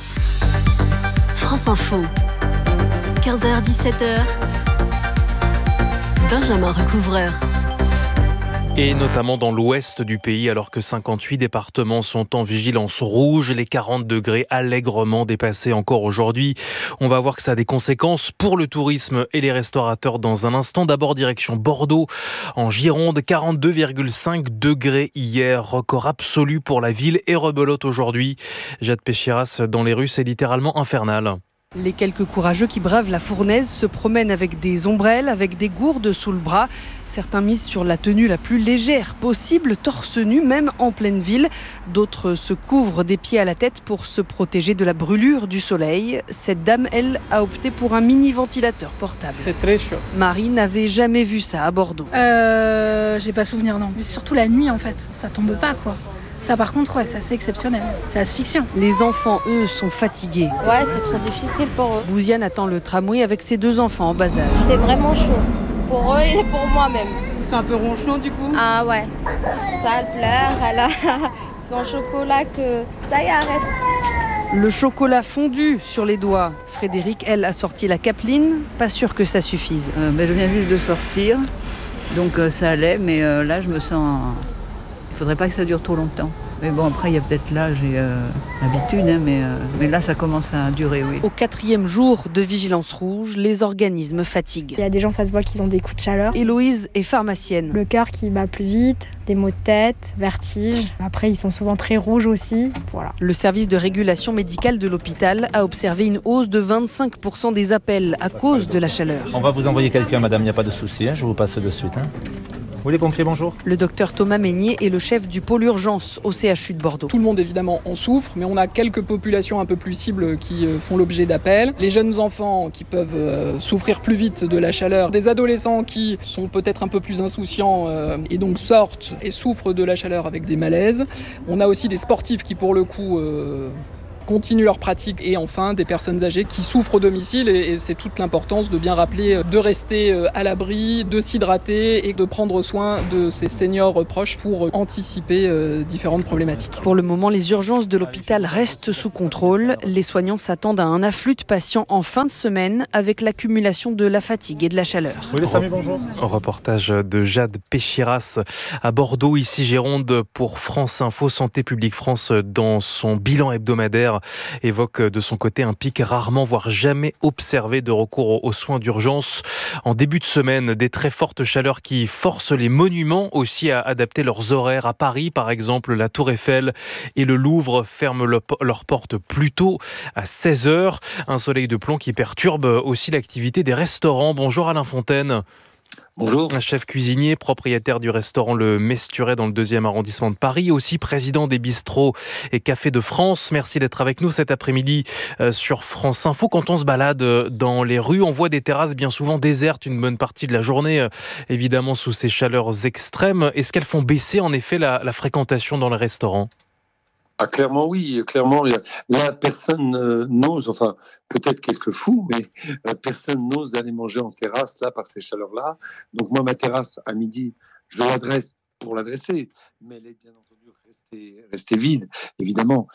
France Info, quinze heures dix-sept heures, Benjamin Recouvreur. Et notamment dans l'ouest du pays, alors que cinquante-huit départements sont en vigilance rouge, les quarante degrés allègrement dépassés encore aujourd'hui. On va voir que ça a des conséquences pour le tourisme et les restaurateurs dans un instant. D'abord direction Bordeaux, en Gironde, quarante-deux virgule cinq degrés hier, record absolu pour la ville et rebelote aujourd'hui. Jade Péchiras, dans les rues, c'est littéralement infernal. Les quelques courageux qui bravent la fournaise se promènent avec des ombrelles, avec des gourdes sous le bras. Certains misent sur la tenue la plus légère possible, torse nu, même en pleine ville. D'autres se couvrent des pieds à la tête pour se protéger de la brûlure du soleil. Cette dame, elle, a opté pour un mini-ventilateur portable. C'est très chaud. Marie n'avait jamais vu ça à Bordeaux. Euh, j'ai pas souvenir, non. Mais surtout la nuit, en fait. Ça tombe pas, quoi. Ça, par contre, ouais, c'est assez exceptionnel. C'est asphyxiant. Les enfants, eux, sont fatigués. Ouais, c'est trop difficile pour eux. Bouziane attend le tramway avec ses deux enfants en bas âge. C'est vraiment chaud. Pour eux et pour moi-même. C'est un peu ronchon, du coup ? Ah ouais. Ça, elle pleure, elle a son chocolat que... Ça y est, arrête. Le chocolat fondu sur les doigts. Frédéric, elle, a sorti la capeline. Pas sûr que ça suffise. Euh, ben, je viens juste de sortir. Donc euh, ça allait, mais euh, là je me sens... Il faudrait pas que ça dure trop longtemps. Mais bon, après, il y a peut-être l'âge et euh, l'habitude, hein, mais, euh, mais là, ça commence à durer, oui. Au quatrième jour de vigilance rouge, les organismes fatiguent. Il y a des gens, ça se voit qu'ils ont des coups de chaleur. Héloïse est pharmacienne. Le cœur qui bat plus vite, des maux de tête, vertige. Après, ils sont souvent très rouges aussi. Voilà. Le service de régulation médicale de l'hôpital a observé une hausse de vingt-cinq pour cent des appels à cause de la chaleur. On va vous envoyer quelqu'un, madame, il n'y a pas de souci, hein, je vous passe de suite. Hein. Vous les pompiers, bonjour. Le docteur Thomas Meignier est le chef du pôle urgence au C H U de Bordeaux. Tout le monde évidemment en souffre, mais on a quelques populations un peu plus cibles qui font l'objet d'appels. Les jeunes enfants qui peuvent euh, souffrir plus vite de la chaleur, des adolescents qui sont peut-être un peu plus insouciants euh, et donc sortent et souffrent de la chaleur avec des malaises. On a aussi des sportifs qui pour le coup... Euh, continuent leur pratique et enfin des personnes âgées qui souffrent au domicile et, et c'est toute l'importance de bien rappeler de rester à l'abri, de s'hydrater et de prendre soin de ses seniors proches pour anticiper euh, différentes problématiques. Pour le moment, les urgences de l'hôpital restent sous contrôle. Les soignants s'attendent à un afflux de patients en fin de semaine avec l'accumulation de la fatigue et de la chaleur. Oui, les Samy, bonjour. Reportage de Jade Péchiras à Bordeaux, ici Gironde pour France Info. Santé publique France, dans son bilan hebdomadaire, évoque de son côté un pic rarement, voire jamais observé de recours aux soins d'urgence. En début de semaine, des très fortes chaleurs qui forcent les monuments aussi à adapter leurs horaires. À Paris, par exemple, la Tour Eiffel et le Louvre ferment le, leurs portes plus tôt, à seize heures. Un soleil de plomb qui perturbe aussi l'activité des restaurants. Bonjour Alain Fontaine. Bonjour. Un chef cuisinier, propriétaire du restaurant Le Mesturet dans le deuxième arrondissement de Paris, aussi président des bistrots et cafés de France. Merci d'être avec nous cet après-midi sur France Info. Quand on se balade dans les rues, on voit des terrasses bien souvent désertes une bonne partie de la journée, évidemment sous ces chaleurs extrêmes. Est-ce qu'elles font baisser en effet la, la fréquentation dans les restaurants ? Ah, clairement, oui, clairement. Là, personne euh, n'ose, enfin, peut-être quelques fous, mais euh, personne n'ose aller manger en terrasse, là, par ces chaleurs-là. Donc, moi, ma terrasse, à midi, je l'adresse pour l'adresser, mais elle est bien entendu restée, restée vide, évidemment.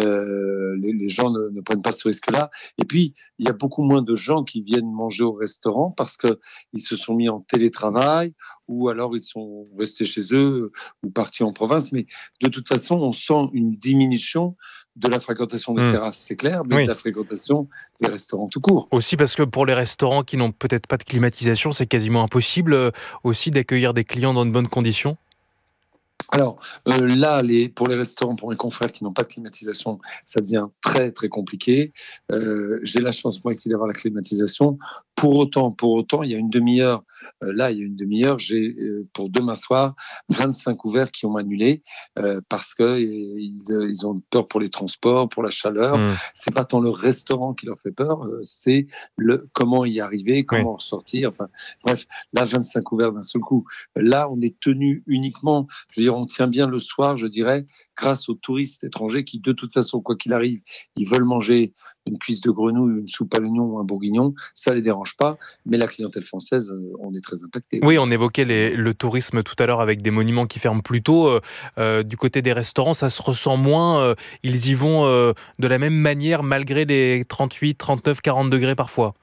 Euh, les, les gens ne, ne prennent pas ce risque-là. Et puis, il y a beaucoup moins de gens qui viennent manger au restaurant parce qu'ils se sont mis en télétravail ou alors ils sont restés chez eux ou partis en province. Mais de toute façon, on sent une diminution de la fréquentation des mmh. terrasses, c'est clair, mais oui. de la fréquentation des restaurants tout court. Aussi parce que pour les restaurants qui n'ont peut-être pas de climatisation, c'est quasiment impossible euh, aussi d'accueillir des clients dans de bonnes conditions. Alors euh, là, les, pour les restaurants, pour mes confrères qui n'ont pas de climatisation, ça devient très très compliqué. Euh, j'ai la chance moi ici d'avoir la climatisation. Pour autant, pour autant, il y a une demi-heure. Euh, là, il y a une demi-heure, j'ai euh, pour demain soir vingt-cinq ouverts qui ont annulé euh, parce que ils, ils ont peur pour les transports, pour la chaleur. Mmh. C'est pas tant le restaurant qui leur fait peur, euh, c'est le comment y arriver, comment oui. ressortir. Enfin, bref, là vingt-cinq ouverts d'un seul coup. Là, on est tenu uniquement. Je veux dire, on tient bien le soir, je dirais, grâce aux touristes étrangers qui, de toute façon, quoi qu'il arrive, ils veulent manger une cuisse de grenouille, une soupe à l'oignon ou un bourguignon. Ça les dérange pas, mais la clientèle française, on est très impacté. Oui, on évoquait les, le tourisme tout à l'heure avec des monuments qui ferment plus tôt. Euh, euh, du côté des restaurants, ça se ressent moins. Euh, ils y vont euh, de la même manière malgré les trente-huit, trente-neuf, quarante degrés parfois.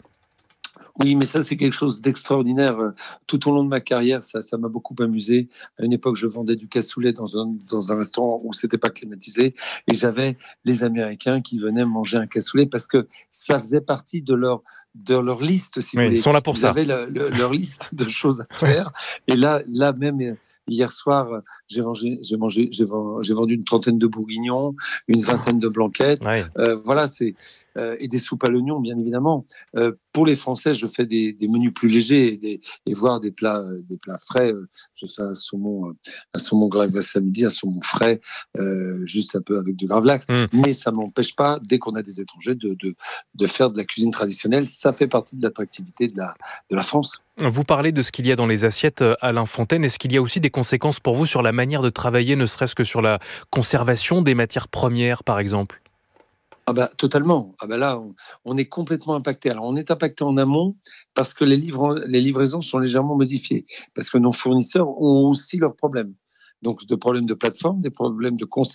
Oui, mais ça, c'est quelque chose d'extraordinaire. Tout au long de ma carrière, ça, ça m'a beaucoup amusé. À une époque, je vendais du cassoulet dans un, dans un restaurant où c'était pas climatisé. Et j'avais les Américains qui venaient manger un cassoulet parce que ça faisait partie de leur, de leur liste, si oui, vous voulez. Ils sont là pour ils ça. Ils avaient le, le, leur liste de choses à faire. Et là, là même, hier soir, j'ai, mangé, j'ai, mangé, j'ai, vendu, j'ai vendu une trentaine de bourguignons, une vingtaine de blanquettes. Ouais. Euh, voilà, c'est... Euh, et des soupes à l'oignon, bien évidemment. Euh, pour les Français, je fais des, des menus plus légers et, des, et voire des plats, des plats frais. Je fais un saumon, un saumon gravlax samedi, un saumon frais, euh, juste un peu avec du gravlax. Mm. Mais ça m'empêche pas, dès qu'on a des étrangers, de, de, de faire de la cuisine traditionnelle. Ça fait partie de l'attractivité de la, de la France. Vous parlez de ce qu'il y a dans les assiettes, Alain Fontaine. Est-ce qu'il y a aussi des conséquences pour vous sur la manière de travailler, ne serait-ce que sur la conservation des matières premières, par exemple ? Ah bah, totalement. Ah bah là, on, on est complètement impacté. Alors, on est impacté en amont parce que les, livres, les livraisons sont légèrement modifiées, parce que nos fournisseurs ont aussi leurs problèmes. Donc, de problèmes de plateforme, des problèmes de conser-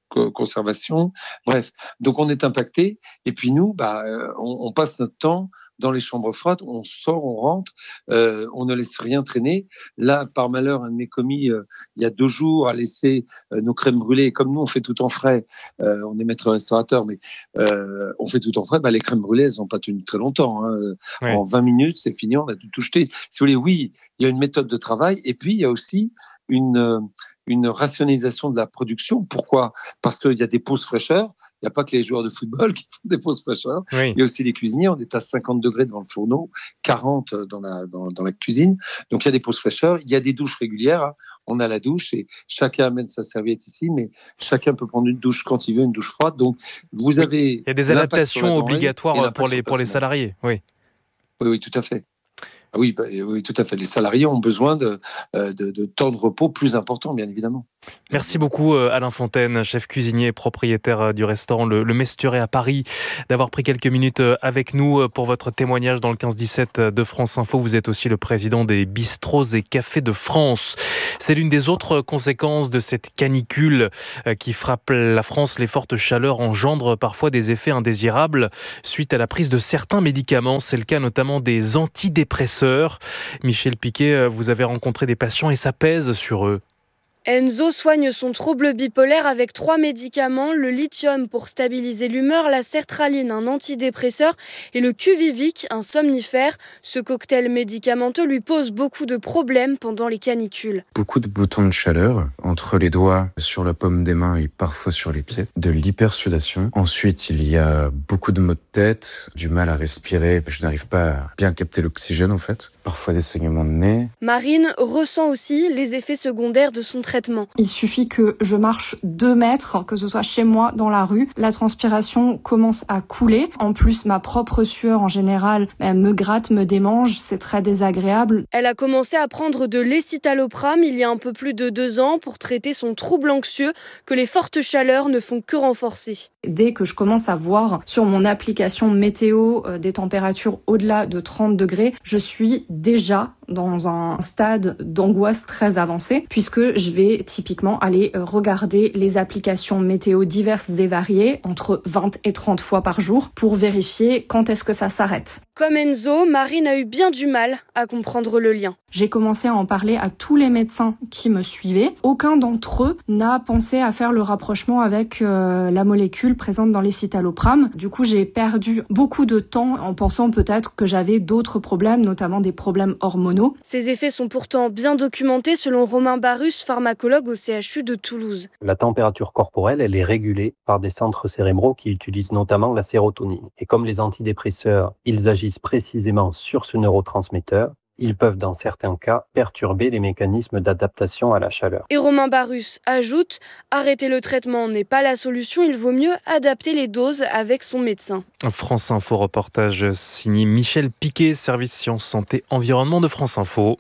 conservation. Bref, donc on est impacté. Et puis nous, bah, on, on passe notre temps dans les chambres froides, on sort, on rentre, euh, on ne laisse rien traîner. Là, par malheur, un de mes commis, euh, il y a deux jours, a laissé euh, nos crèmes brûlées. Et comme nous, on fait tout en frais, euh, on est maître restaurateur, mais euh, on fait tout en frais, bah, les crèmes brûlées, elles n'ont pas tenu très longtemps. Hein. Ouais. En vingt minutes, c'est fini, on a tout, tout jeté. Si vous voulez, oui, il y a une méthode de travail. Et puis, il y a aussi une... Euh, une rationalisation de la production. Pourquoi ? Parce qu'il y a des pauses fraîcheur. Il n'y a pas que les joueurs de football qui font des pauses fraîcheur. Oui. Il y a aussi les cuisiniers. On est à cinquante degrés devant le fourneau, quarante dans la, dans, dans la cuisine. Donc, il y a des pauses fraîcheur. Il y a des douches régulières. Hein. On a la douche et chacun amène sa serviette ici, mais chacun peut prendre une douche quand il veut, une douche froide. Donc, vous avez... Il y a des adaptations obligatoires pour les, pour les salariés. Oui. Oui, oui, tout à fait. Oui, bah, oui, tout à fait. Les salariés ont besoin de, de, de temps de repos plus important, bien évidemment. Merci beaucoup Alain Fontaine, chef cuisinier et propriétaire du restaurant Le, le Mesturet à Paris, d'avoir pris quelques minutes avec nous pour votre témoignage dans le quinze dix-sept de France Info. Vous êtes aussi le président des bistrots et cafés de France. C'est l'une des autres conséquences de cette canicule qui frappe la France. Les fortes chaleurs engendrent parfois des effets indésirables suite à la prise de certains médicaments. C'est le cas notamment des antidépresseurs. Michel Piquet, vous avez rencontré des patients et ça pèse sur eux. Enzo soigne son trouble bipolaire avec trois médicaments, le lithium pour stabiliser l'humeur, la sertraline, un antidépresseur et le Quviviq, un somnifère. Ce cocktail médicamenteux lui pose beaucoup de problèmes pendant les canicules. Beaucoup de boutons de chaleur entre les doigts, sur la paume des mains et parfois sur les pieds, de l'hypersudation. Ensuite, il y a beaucoup de maux de tête, du mal à respirer, je n'arrive pas à bien capter l'oxygène en fait, parfois des saignements de nez. Marine ressent aussi les effets secondaires de son traitement. Il suffit que je marche deux mètres, que ce soit chez moi, dans la rue. La transpiration commence à couler. En plus, ma propre sueur, en général, me gratte, me démange. C'est très désagréable. Elle a commencé à prendre de l'escitalopram il y a un peu plus de deux ans pour traiter son trouble anxieux que les fortes chaleurs ne font que renforcer. Dès que je commence à voir sur mon application météo euh, des températures au-delà de trente degrés, je suis déjà dans un stade d'angoisse très avancé puisque je vais typiquement aller regarder les applications météo diverses et variées entre vingt et trente fois par jour pour vérifier quand est-ce que ça s'arrête. Comme Enzo, Marine a eu bien du mal à comprendre le lien. J'ai commencé à en parler à tous les médecins qui me suivaient. Aucun d'entre eux n'a pensé à faire le rapprochement avec euh, la molécule présente dans l'escitalopram. Du coup, j'ai perdu beaucoup de temps en pensant peut-être que j'avais d'autres problèmes, notamment des problèmes hormonaux. Ces effets sont pourtant bien documentés selon Romain Barus, pharmacologue au C H U de Toulouse. La température corporelle, elle est régulée par des centres cérébraux qui utilisent notamment la sérotonine. Et comme les antidépresseurs, ils agissent précisément sur ce neurotransmetteur, ils peuvent dans certains cas perturber les mécanismes d'adaptation à la chaleur. Et Romain Barus ajoute, arrêter le traitement n'est pas la solution, il vaut mieux adapter les doses avec son médecin. France Info reportage signé Michel Piquet, service sciences, santé, environnement de France Info.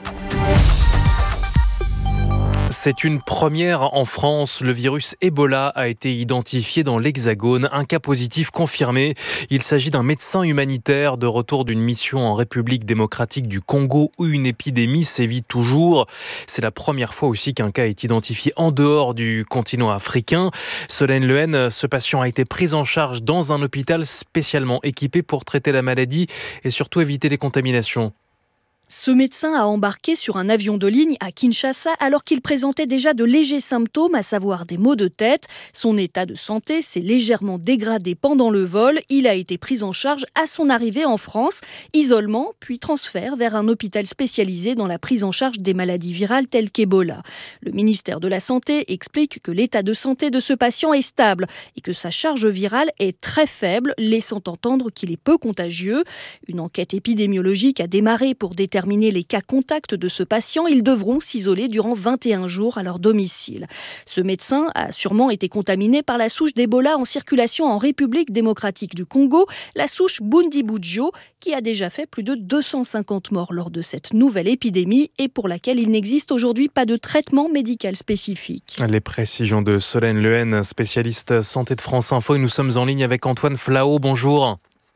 C'est une première en France. Le virus Ebola a été identifié dans l'Hexagone. Un cas positif confirmé. Il s'agit d'un médecin humanitaire de retour d'une mission en République démocratique du Congo où une épidémie sévit toujours. C'est la première fois aussi qu'un cas est identifié en dehors du continent africain. Solène Lehen, ce patient a été pris en charge dans un hôpital spécialement équipé pour traiter la maladie et surtout éviter les contaminations. Ce médecin a embarqué sur un avion de ligne à Kinshasa alors qu'il présentait déjà de légers symptômes, à savoir des maux de tête. Son état de santé s'est légèrement dégradé pendant le vol. Il a été pris en charge à son arrivée en France. Isolement, puis transfert vers un hôpital spécialisé dans la prise en charge des maladies virales telles qu'Ebola. Le ministère de la Santé explique que l'état de santé de ce patient est stable et que sa charge virale est très faible, laissant entendre qu'il est peu contagieux. Une enquête épidémiologique a démarré pour déterminer Terminer les cas contacts de ce patient, ils devront s'isoler durant vingt et un jours à leur domicile. Ce médecin a sûrement été contaminé par la souche d'Ebola en circulation en République démocratique du Congo, la souche Bundibugyo, qui a déjà fait plus de deux cent cinquante morts lors de cette nouvelle épidémie et pour laquelle il n'existe aujourd'hui pas de traitement médical spécifique. Les précisions de Solène Lehen, spécialiste santé de France Info, et nous sommes en ligne avec Antoine Flao. Bonjour.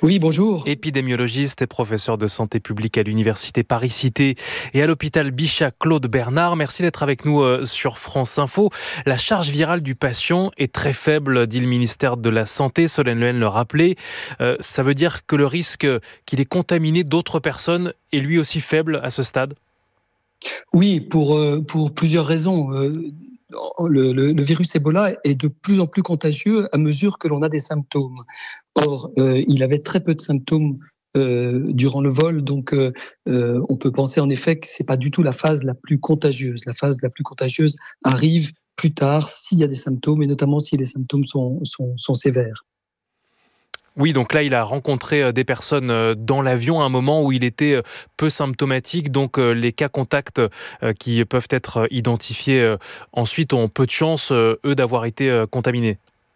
Oui, bonjour. Épidémiologiste et professeur de santé publique à l'université Paris-Cité et à l'hôpital Bichat Claude Bernard. Merci d'être avec nous sur France Info. La charge virale du patient est très faible, dit le ministère de la Santé. Solène Lehen le rappelait. Euh, ça veut dire que le risque qu'il ait contaminé d'autres personnes est lui aussi faible à ce stade ? Oui, pour, euh, pour plusieurs raisons. Euh, le, le, le virus Ebola est de plus en plus contagieux à mesure que l'on a des symptômes. Or, euh, il avait très peu de symptômes euh, durant le vol, donc euh, euh, on peut penser en effet que c'est pas du tout la phase la plus contagieuse. La phase la plus contagieuse arrive plus tard s'il y a des symptômes, et notamment si les symptômes sont, sont, sont sévères. Oui, donc là, il a rencontré des personnes dans l'avion à un moment où il était peu symptomatique. Donc, les cas contacts qui peuvent être identifiés ensuite ont peu de chance, eux, d'avoir été contaminés.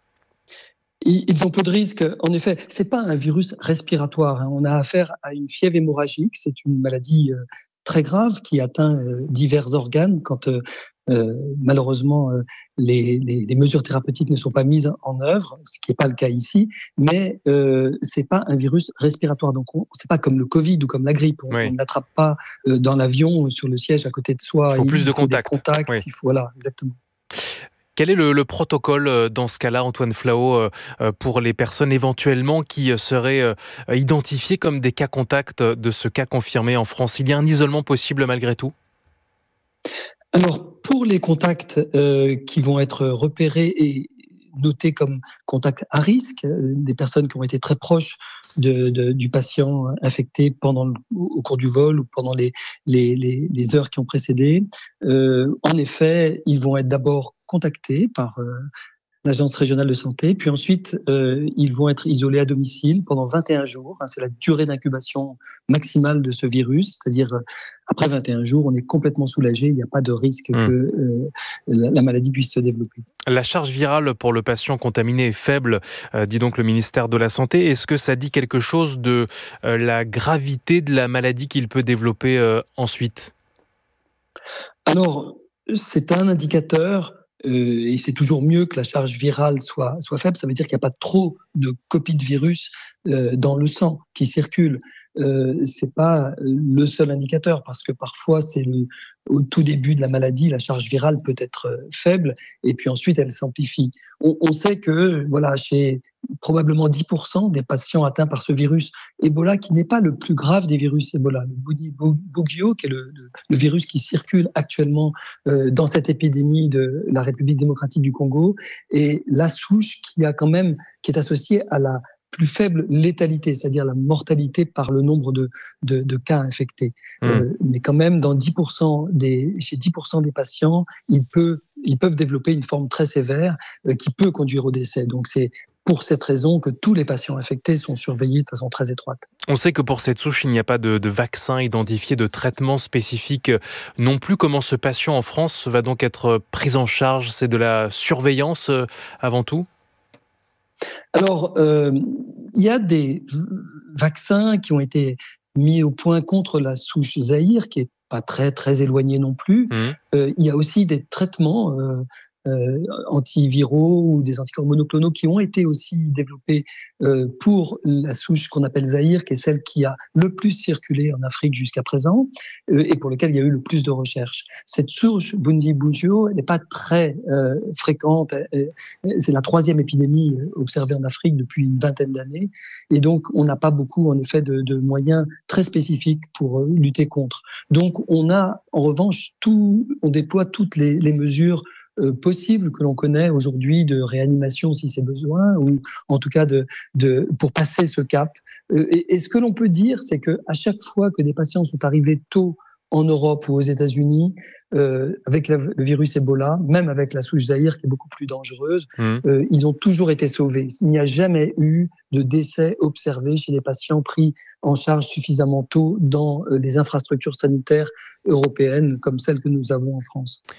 Ils ont peu de risques. En effet, c'est pas un virus respiratoire. On a affaire à une fièvre hémorragique. C'est une maladie très grave qui atteint divers organes quand euh, malheureusement les, les, les mesures thérapeutiques ne sont pas mises en œuvre, ce qui n'est pas le cas ici. Mais euh, c'est pas un virus respiratoire. Donc, on, c'est pas comme le Covid ou comme la grippe. On oui. n'attrape pas euh, dans l'avion sur le siège à côté de soi. Il faut il plus faut de contacts. contacts. Oui. Il faut, voilà, exactement. Quel est le, le protocole dans ce cas-là, Antoine Flao, pour les personnes éventuellement qui seraient identifiées comme des cas contacts de ce cas confirmé en France ? Il y a un isolement possible malgré tout ? Alors, pour les contacts euh, qui vont être repérés et notés comme contacts à risque, euh, des personnes qui ont été très proches de, de, du patient infecté pendant le, au cours du vol ou pendant les, les, les, les heures qui ont précédé, euh, en effet, ils vont être d'abord contactés par euh, l'Agence régionale de santé, puis ensuite, euh, ils vont être isolés à domicile pendant vingt et un jours. Hein, c'est la durée d'incubation maximale de ce virus, c'est-à-dire euh, après vingt et un jours, on est complètement soulagé, il n'y a pas de risque mmh. que euh, la, la maladie puisse se développer. La charge virale pour le patient contaminé est faible, euh, dit donc le ministère de la Santé. Est-ce que ça dit quelque chose de euh, la gravité de la maladie qu'il peut développer euh, ensuite ? Alors, c'est un indicateur. Euh, et c'est toujours mieux que la charge virale soit, soit faible. Ça veut dire qu'il n'y a pas trop de copies de virus euh, dans le sang qui circulent. Euh, c'est pas le seul indicateur parce que parfois c'est le, au tout début de la maladie, la charge virale peut être faible et puis ensuite elle s'amplifie. On, on sait que voilà, chez probablement dix pour cent des patients atteints par ce virus Ebola, qui n'est pas le plus grave des virus Ebola, le Bundibugyo, qui est le, le, le virus qui circule actuellement euh, dans cette épidémie de la République démocratique du Congo, et la souche qui a quand même, qui est associée à la plus faible létalité, c'est-à-dire la mortalité par le nombre de, de, de cas infectés. Mmh. Euh, mais quand même, dans dix pour cent des, chez dix pour cent des patients, il peut, ils peuvent développer une forme très sévère euh, qui peut conduire au décès. Donc c'est pour cette raison que tous les patients infectés sont surveillés de façon très étroite. On sait que pour cette souche, il n'y a pas de, de vaccin identifié, de traitement spécifique non plus. Comment ce patient en France va donc être pris en charge ? C'est de la surveillance euh, avant tout ? Alors, euh, il y a des vaccins qui ont été mis au point contre la souche Zaïre, qui est pas très très éloignée non plus. Mmh. Euh, il y a aussi des traitements euh, euh, antiviraux ou des anticorps monoclonaux qui ont été aussi développés euh, pour la souche qu'on appelle Zaïre, qui est celle qui a le plus circulé en Afrique jusqu'à présent euh, et pour laquelle il y a eu le plus de recherches. Cette souche Bundibugyo, elle n'est pas très euh, fréquente. Elle, c'est la troisième épidémie observée en Afrique depuis une vingtaine d'années, et donc on n'a pas beaucoup en effet de, de moyens très spécifiques pour euh, lutter contre. Donc on a en revanche tout, on déploie toutes les, les mesures Euh, possible que l'on connaît aujourd'hui de réanimation si c'est besoin, ou en tout cas de, de, pour passer ce cap. Euh, et, et ce que l'on peut dire, c'est qu'à chaque fois que des patients sont arrivés tôt en Europe ou aux États-Unis, euh, avec la, le virus Ebola, même avec la souche Zaïre qui est beaucoup plus dangereuse, mmh. euh, ils ont toujours été sauvés. Il n'y a jamais eu de décès observé chez les patients pris en charge suffisamment tôt dans euh, les infrastructures sanitaires européennes comme celles que nous avons en France.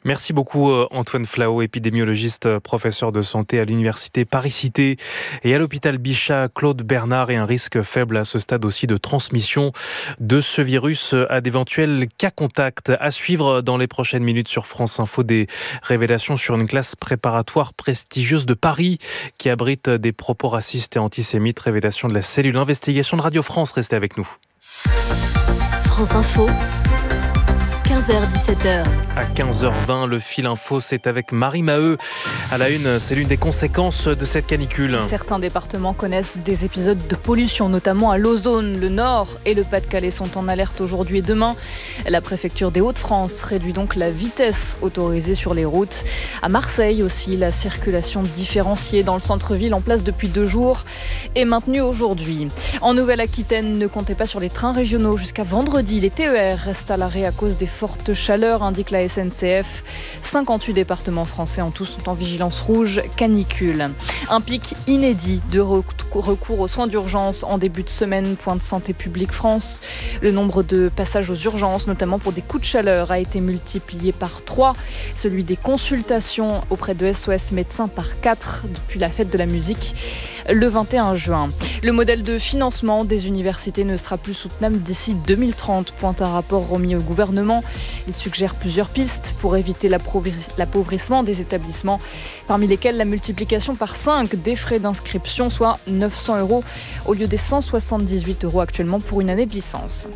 Merci beaucoup Antoine Flao, épidémiologiste, professeur de santé à l'université Paris-Cité et à l'hôpital Bichat Claude Bernard, et un risque faible à ce stade aussi de transmission de ce virus à d'éventuels cas contacts. À suivre dans les prochaines minutes sur France Info, des révélations sur une classe préparatoire prestigieuse de Paris qui abrite des propos racistes et antisémites. Révélation de la cellule investigation de Radio France. Restez avec nous. France Info. quinze heures dix-sept heures. À quinze heures vingt, le fil info, c'est avec Marie Maheu. À la une, c'est l'une des conséquences de cette canicule. Certains départements connaissent des épisodes de pollution, notamment à l'Ozone. Le Nord et le Pas-de-Calais sont en alerte aujourd'hui et demain. La préfecture des Hauts-de-France réduit donc la vitesse autorisée sur les routes. À Marseille aussi, la circulation différenciée dans le centre-ville en place depuis deux jours est maintenue aujourd'hui. En Nouvelle-Aquitaine, ne comptez pas sur les trains régionaux jusqu'à vendredi. Les T E R restent à l'arrêt à cause des fortes chaleurs, indique la S N C F. cinquante-huit départements français en tout sont en vigilance rouge canicule. Un pic inédit de recours aux soins d'urgence en début de semaine, pointe Santé publique France. Le nombre de passages aux urgences, notamment pour des coups de chaleur, a été multiplié par trois. Celui des consultations auprès de S O S médecins par quatre depuis la fête de la musique le vingt et un juin. Le modèle de financement des universités ne sera plus soutenable d'ici deux mille trente, pointe un rapport remis au gouvernement. Il suggère plusieurs pistes pour éviter l'appauvrissement des établissements, parmi lesquels la multiplication par cinq des frais d'inscription, soit neuf cents euros au lieu des cent soixante-dix-huit euros actuellement pour une année de licence.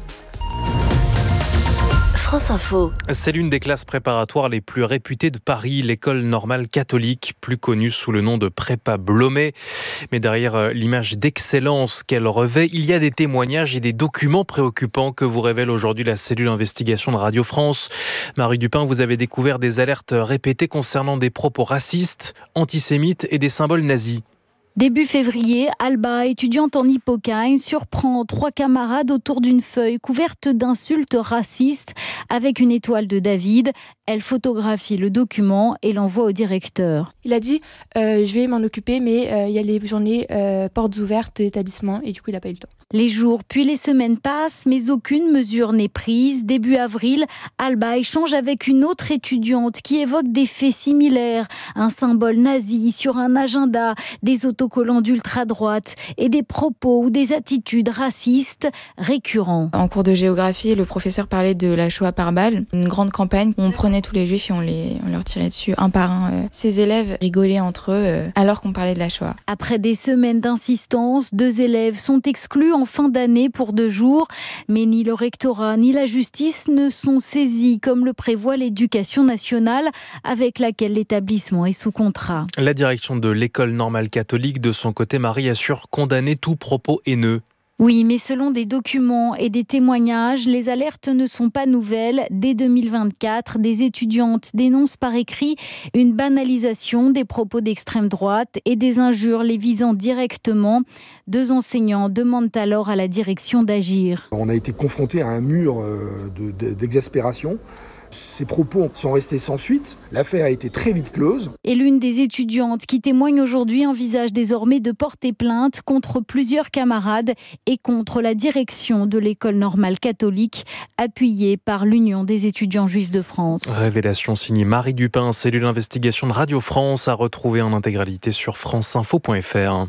France Info. C'est l'une des classes préparatoires les plus réputées de Paris, l'école normale catholique, plus connue sous le nom de Prépa Blomet. Mais derrière l'image d'excellence qu'elle revêt, il y a des témoignages et des documents préoccupants que vous révèle aujourd'hui la cellule investigation de Radio France. Marie Dupin, vous avez découvert des alertes répétées concernant des propos racistes, antisémites et des symboles nazis. Début février, Alba, étudiante en Hippocagne, surprend trois camarades autour d'une feuille couverte d'insultes racistes avec une étoile de David. Elle photographie le document et l'envoie au directeur. Il a dit euh, « je vais m'en occuper, mais euh, il y a les journées euh, portes ouvertes de l'établissement » et du coup il n'a pas eu le temps. Les jours puis les semaines passent, mais aucune mesure n'est prise. Début avril, Alba échange avec une autre étudiante qui évoque des faits similaires. Un symbole nazi sur un agenda, des autocollants d'ultra-droite et des propos ou des attitudes racistes récurrents. En cours de géographie, le professeur parlait de la Shoah par balle, une grande campagne où on prenait tous les juifs et on, les, on leur tirait dessus un par un. Ces élèves rigolaient entre eux alors qu'on parlait de la Shoah. Après des semaines d'insistance, deux élèves sont exclus en fin d'année pour deux jours, mais ni le rectorat ni la justice ne sont saisis comme le prévoit l'éducation nationale avec laquelle l'établissement est sous contrat. La direction de l'école normale catholique, de son côté, Marie assure condamner tout propos haineux. Oui, mais selon des documents et des témoignages, les alertes ne sont pas nouvelles. Dès deux mille vingt-quatre, des étudiantes dénoncent par écrit une banalisation des propos d'extrême droite et des injures les visant directement. Deux enseignants demandent alors à la direction d'agir. On a été confrontés à un mur de, de, d'exaspération. Ces propos sont restés sans suite. L'affaire a été très vite close. Et l'une des étudiantes qui témoigne aujourd'hui envisage désormais de porter plainte contre plusieurs camarades et contre la direction de l'école normale catholique, appuyée par l'Union des étudiants juifs de France. Révélation signée Marie Dupin, cellule d'investigation de Radio France, à retrouver en intégralité sur franceinfo point f r.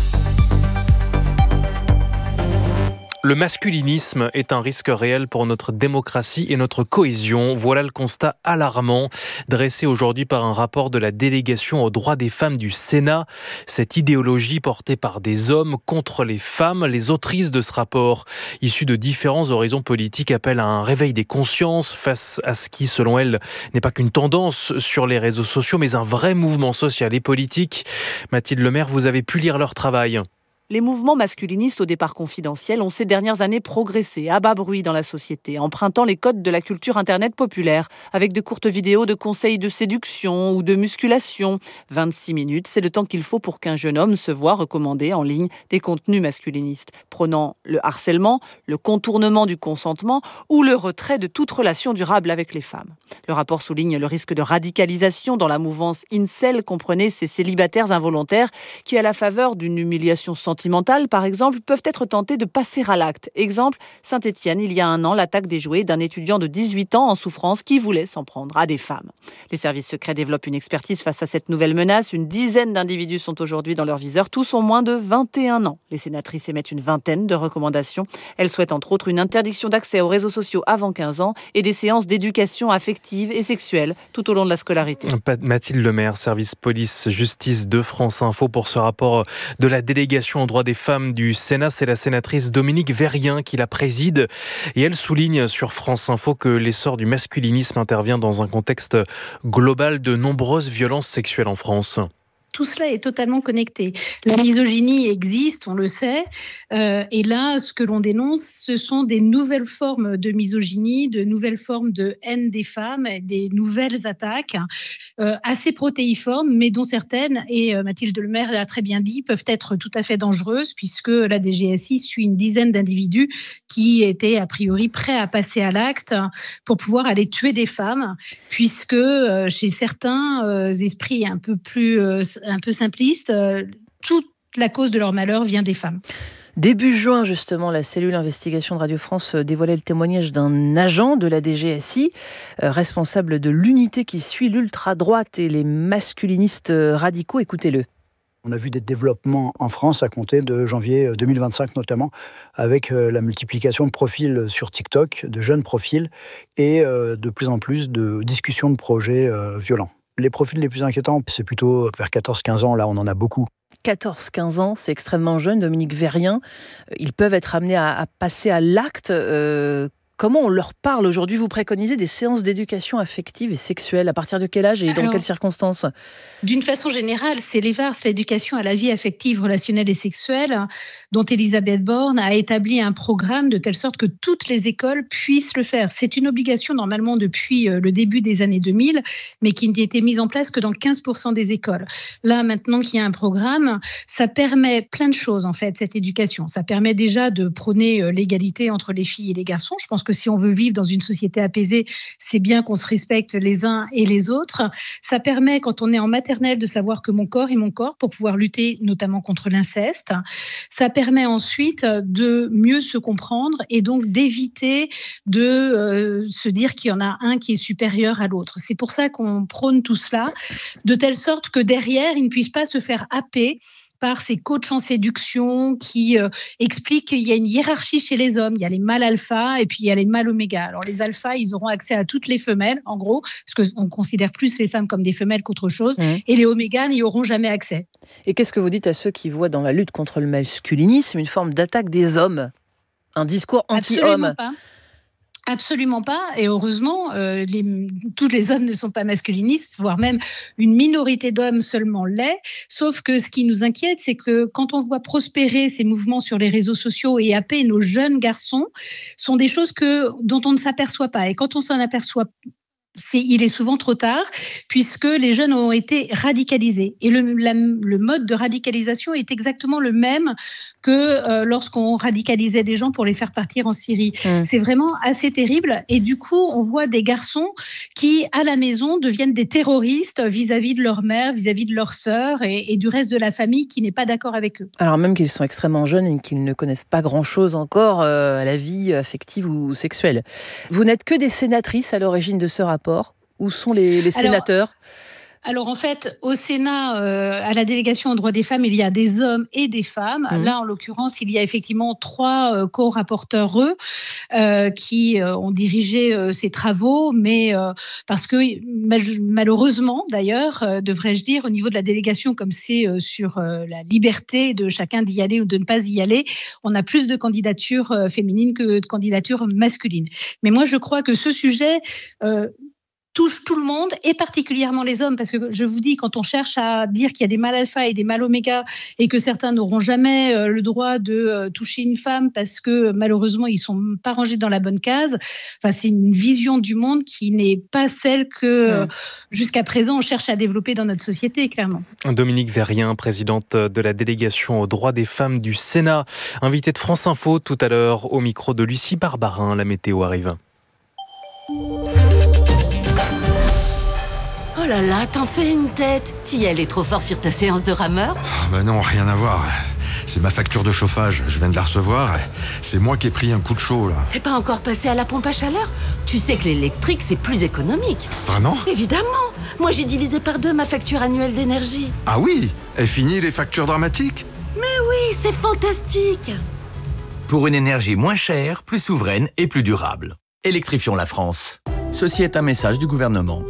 Le masculinisme est un risque réel pour notre démocratie et notre cohésion. Voilà le constat alarmant dressé aujourd'hui par un rapport de la délégation aux droits des femmes du Sénat. Cette idéologie portée par des hommes contre les femmes, les autrices de ce rapport, issues de différents horizons politiques, appellent à un réveil des consciences face à ce qui, selon elles, n'est pas qu'une tendance sur les réseaux sociaux, mais un vrai mouvement social et politique. Mathilde Lemaire, vous avez pu lire leur travail. Les mouvements masculinistes au départ confidentiels ont ces dernières années progressé à bas bruit dans la société, empruntant les codes de la culture internet populaire, avec de courtes vidéos de conseils de séduction ou de musculation. vingt-six minutes, c'est le temps qu'il faut pour qu'un jeune homme se voie recommander en ligne des contenus masculinistes, prônant le harcèlement, le contournement du consentement ou le retrait de toute relation durable avec les femmes. Le rapport souligne le risque de radicalisation dans la mouvance incel, comprenez ces célibataires involontaires qui, à la faveur d'une humiliation sentimentale, sentimentales, par exemple, peuvent être tentées de passer à l'acte. Exemple, Saint-Étienne, il y a un an, l'attaque déjouée d'un étudiant de dix-huit ans en souffrance qui voulait s'en prendre à des femmes. Les services secrets développent une expertise face à cette nouvelle menace. Une dizaine d'individus sont aujourd'hui dans leur viseur. Tous ont moins de vingt et un ans. Les sénatrices émettent une vingtaine de recommandations. Elles souhaitent entre autres une interdiction d'accès aux réseaux sociaux avant quinze ans et des séances d'éducation affective et sexuelle tout au long de la scolarité. Mathilde Lemaire, service police-justice de France Info pour ce rapport de la délégation aux droits des femmes du Sénat. C'est la sénatrice Dominique Vérien qui la préside et elle souligne sur France Info que l'essor du masculinisme intervient dans un contexte global de nombreuses violences sexuelles en France. Tout cela est totalement connecté. La misogynie existe, on le sait. Euh, et là, ce que l'on dénonce, ce sont des nouvelles formes de misogynie, de nouvelles formes de haine des femmes, des nouvelles attaques euh, assez protéiformes, mais dont certaines, et euh, Mathilde Lemaire l'a très bien dit, peuvent être tout à fait dangereuses, puisque la D G S I suit une dizaine d'individus qui étaient a priori prêts à passer à l'acte pour pouvoir aller tuer des femmes, puisque euh, chez certains euh, esprits un peu plus... Euh, un peu simpliste, euh, toute la cause de leur malheur vient des femmes. Début juin, justement, la cellule investigation de Radio France dévoilait le témoignage d'un agent de la D G S I, euh, responsable de l'unité qui suit l'ultra-droite et les masculinistes radicaux. Écoutez-le. On a vu des développements en France à compter de janvier deux mille vingt-cinq notamment, avec la multiplication de profils sur TikTok, de jeunes profils, et de plus en plus de discussions de projets violents. Les profils les plus inquiétants, c'est plutôt vers quatorze quinze ans, là on en a beaucoup. quatorze quinze ans, c'est extrêmement jeune, Dominique Vérien. Ils peuvent être amenés à, à passer à l'acte. Euh, comment on leur parle aujourd'hui ? Vous préconisez des séances d'éducation affective et sexuelle. À partir de quel âge et dans Alors, quelles circonstances ? D'une façon générale, c'est l'E V A R S, l'éducation à la vie affective, relationnelle et sexuelle, dont Elisabeth Borne a établi un programme de telle sorte que toutes les écoles puissent le faire. C'est une obligation normalement depuis le début des années deux mille, mais qui n'était mise en place que dans quinze pour cent des écoles. Là, maintenant qu'il y a un programme, ça permet plein de choses, en fait, cette éducation. Ça permet déjà de prôner l'égalité entre les filles et les garçons. Je pense que si on veut vivre dans une société apaisée, c'est bien qu'on se respecte les uns et les autres. Ça permet, quand on est en maternelle, de savoir que mon corps est mon corps pour pouvoir lutter notamment contre l'inceste. Ça permet ensuite de mieux se comprendre et donc d'éviter de euh, se dire qu'il y en a un qui est supérieur à l'autre. C'est pour ça qu'on prône tout cela, de telle sorte que derrière, il ne puisse pas se faire happer par ces coachs en séduction qui euh, expliquent qu'il y a une hiérarchie chez les hommes. Il y a les mâles alpha et puis il y a les mâles oméga. Alors les alphas, ils auront accès à toutes les femelles, en gros, parce qu'on considère plus les femmes comme des femelles qu'autre chose, mmh. et les omégas n'y auront jamais accès. Et qu'est-ce que vous dites à ceux qui voient dans la lutte contre le masculinisme une forme d'attaque des hommes ? Un discours anti-homme ? Absolument pas. Absolument pas, et heureusement, euh, les, tous les hommes ne sont pas masculinistes, voire même une minorité d'hommes seulement l'est, sauf que ce qui nous inquiète, c'est que quand on voit prospérer ces mouvements sur les réseaux sociaux et happer nos jeunes garçons, sont des choses que, dont on ne s'aperçoit pas, et quand on s'en aperçoit, C'est, il est souvent trop tard, puisque les jeunes ont été radicalisés. Et le, la, le mode de radicalisation est exactement le même que euh, lorsqu'on radicalisait des gens pour les faire partir en Syrie. Mmh. C'est vraiment assez terrible. Et du coup, on voit des garçons qui, à la maison, deviennent des terroristes vis-à-vis de leur mère, vis-à-vis de leur sœur et, et du reste de la famille qui n'est pas d'accord avec eux. Alors même qu'ils sont extrêmement jeunes et qu'ils ne connaissent pas grand-chose encore euh, à la vie affective ou sexuelle. Vous n'êtes que des sénatrices à l'origine de ce rapport. Où sont les, les sénateurs ? Alors, alors en fait, au Sénat, euh, à la délégation aux droits des femmes, il y a des hommes et des femmes. Mmh. Là, en l'occurrence, il y a effectivement trois euh, co-rapporteurs eux, euh, qui euh, ont dirigé euh, ces travaux, mais euh, parce que malheureusement, d'ailleurs, euh, devrais-je dire, au niveau de la délégation, comme c'est euh, sur euh, la liberté de chacun d'y aller ou de ne pas y aller, on a plus de candidatures euh, féminines que de candidatures masculines. Mais moi, je crois que ce sujet euh, touche tout le monde, et particulièrement les hommes, parce que je vous dis, quand on cherche à dire qu'il y a des mâles alpha et des mâles oméga, et que certains n'auront jamais euh, le droit de euh, toucher une femme parce que malheureusement ils sont pas rangés dans la bonne case, enfin, c'est une vision du monde qui n'est pas celle que euh, jusqu'à présent on cherche à développer dans notre société, clairement. Dominique Vérien, présidente de la délégation aux droits des femmes du Sénat, invitée de France Info tout à l'heure au micro de Lucie Barbarin. La météo arrive. Oh là là, t'en fais une tête. T'y allais trop fort sur ta séance de rameur ? Ben non, rien à voir. c'est ma facture de chauffage. Je viens de la recevoir. C'est moi qui ai pris un coup de chaud, là. T'es pas encore passé à la pompe à chaleur? Tu sais que l'électrique, c'est plus économique. Vraiment? Évidemment. Moi, j'ai divisé par deux ma facture annuelle d'énergie. Ah oui? Et fini les factures dramatiques? Mais oui, c'est fantastique. Pour une énergie moins chère, plus souveraine et plus durable. Électrifions la France. Ceci est un message du gouvernement.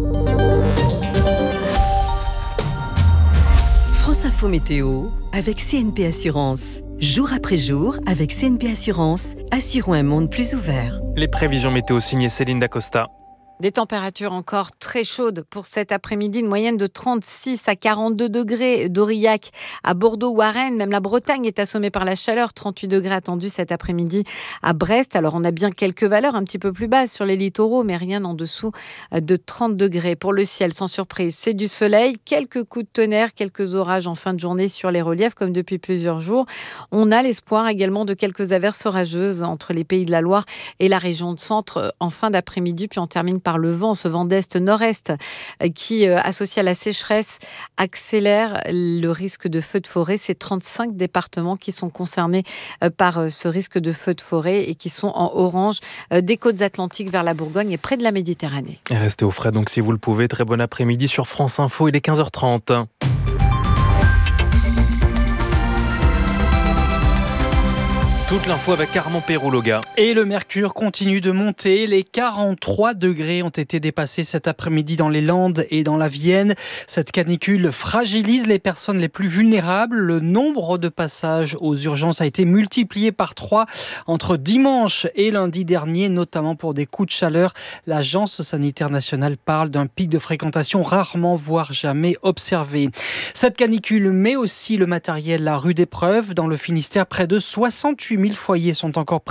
France Info Météo avec C N P Assurance. Jour après jour, avec C N P Assurance, assurons un monde plus ouvert. Les prévisions météo signées Céline Dacosta. Des températures encore très chaudes pour cet après-midi, une moyenne de trente-six à quarante-deux degrés d'Aurillac à Bordeaux ou à Rennes. Même la Bretagne est assommée par la chaleur, trente-huit degrés attendus cet après-midi à Brest. Alors on a bien quelques valeurs un petit peu plus basses sur les littoraux, mais rien en dessous de trente degrés. Pour le ciel, sans surprise, c'est du soleil, quelques coups de tonnerre, quelques orages en fin de journée sur les reliefs comme depuis plusieurs jours. On a l'espoir également de quelques averses orageuses entre les Pays de la Loire et la région de Centre en fin d'après-midi, puis on termine par le vent, ce vent d'est-nord-est qui, associé à la sécheresse, accélère le risque de feux de forêt. C'est trente-cinq départements qui sont concernés par ce risque de feux de forêt et qui sont en orange des côtes atlantiques vers la Bourgogne et près de la Méditerranée. Et restez au frais donc si vous le pouvez. Très bon après-midi sur France Info, il est quinze heures trente. Toute l'info avec Armand Perroulogha. Et le mercure continue de monter. Les quarante-trois degrés ont été dépassés cet après-midi dans les Landes et dans la Vienne. Cette canicule fragilise les personnes les plus vulnérables. Le nombre de passages aux urgences a été multiplié par trois entre dimanche et lundi dernier, notamment pour des coups de chaleur. L'Agence sanitaire nationale parle d'un pic de fréquentation rarement, voire jamais observé. Cette canicule met aussi le matériel à rude épreuve. Dans le Finistère, près de soixante-huit mille foyers sont encore privés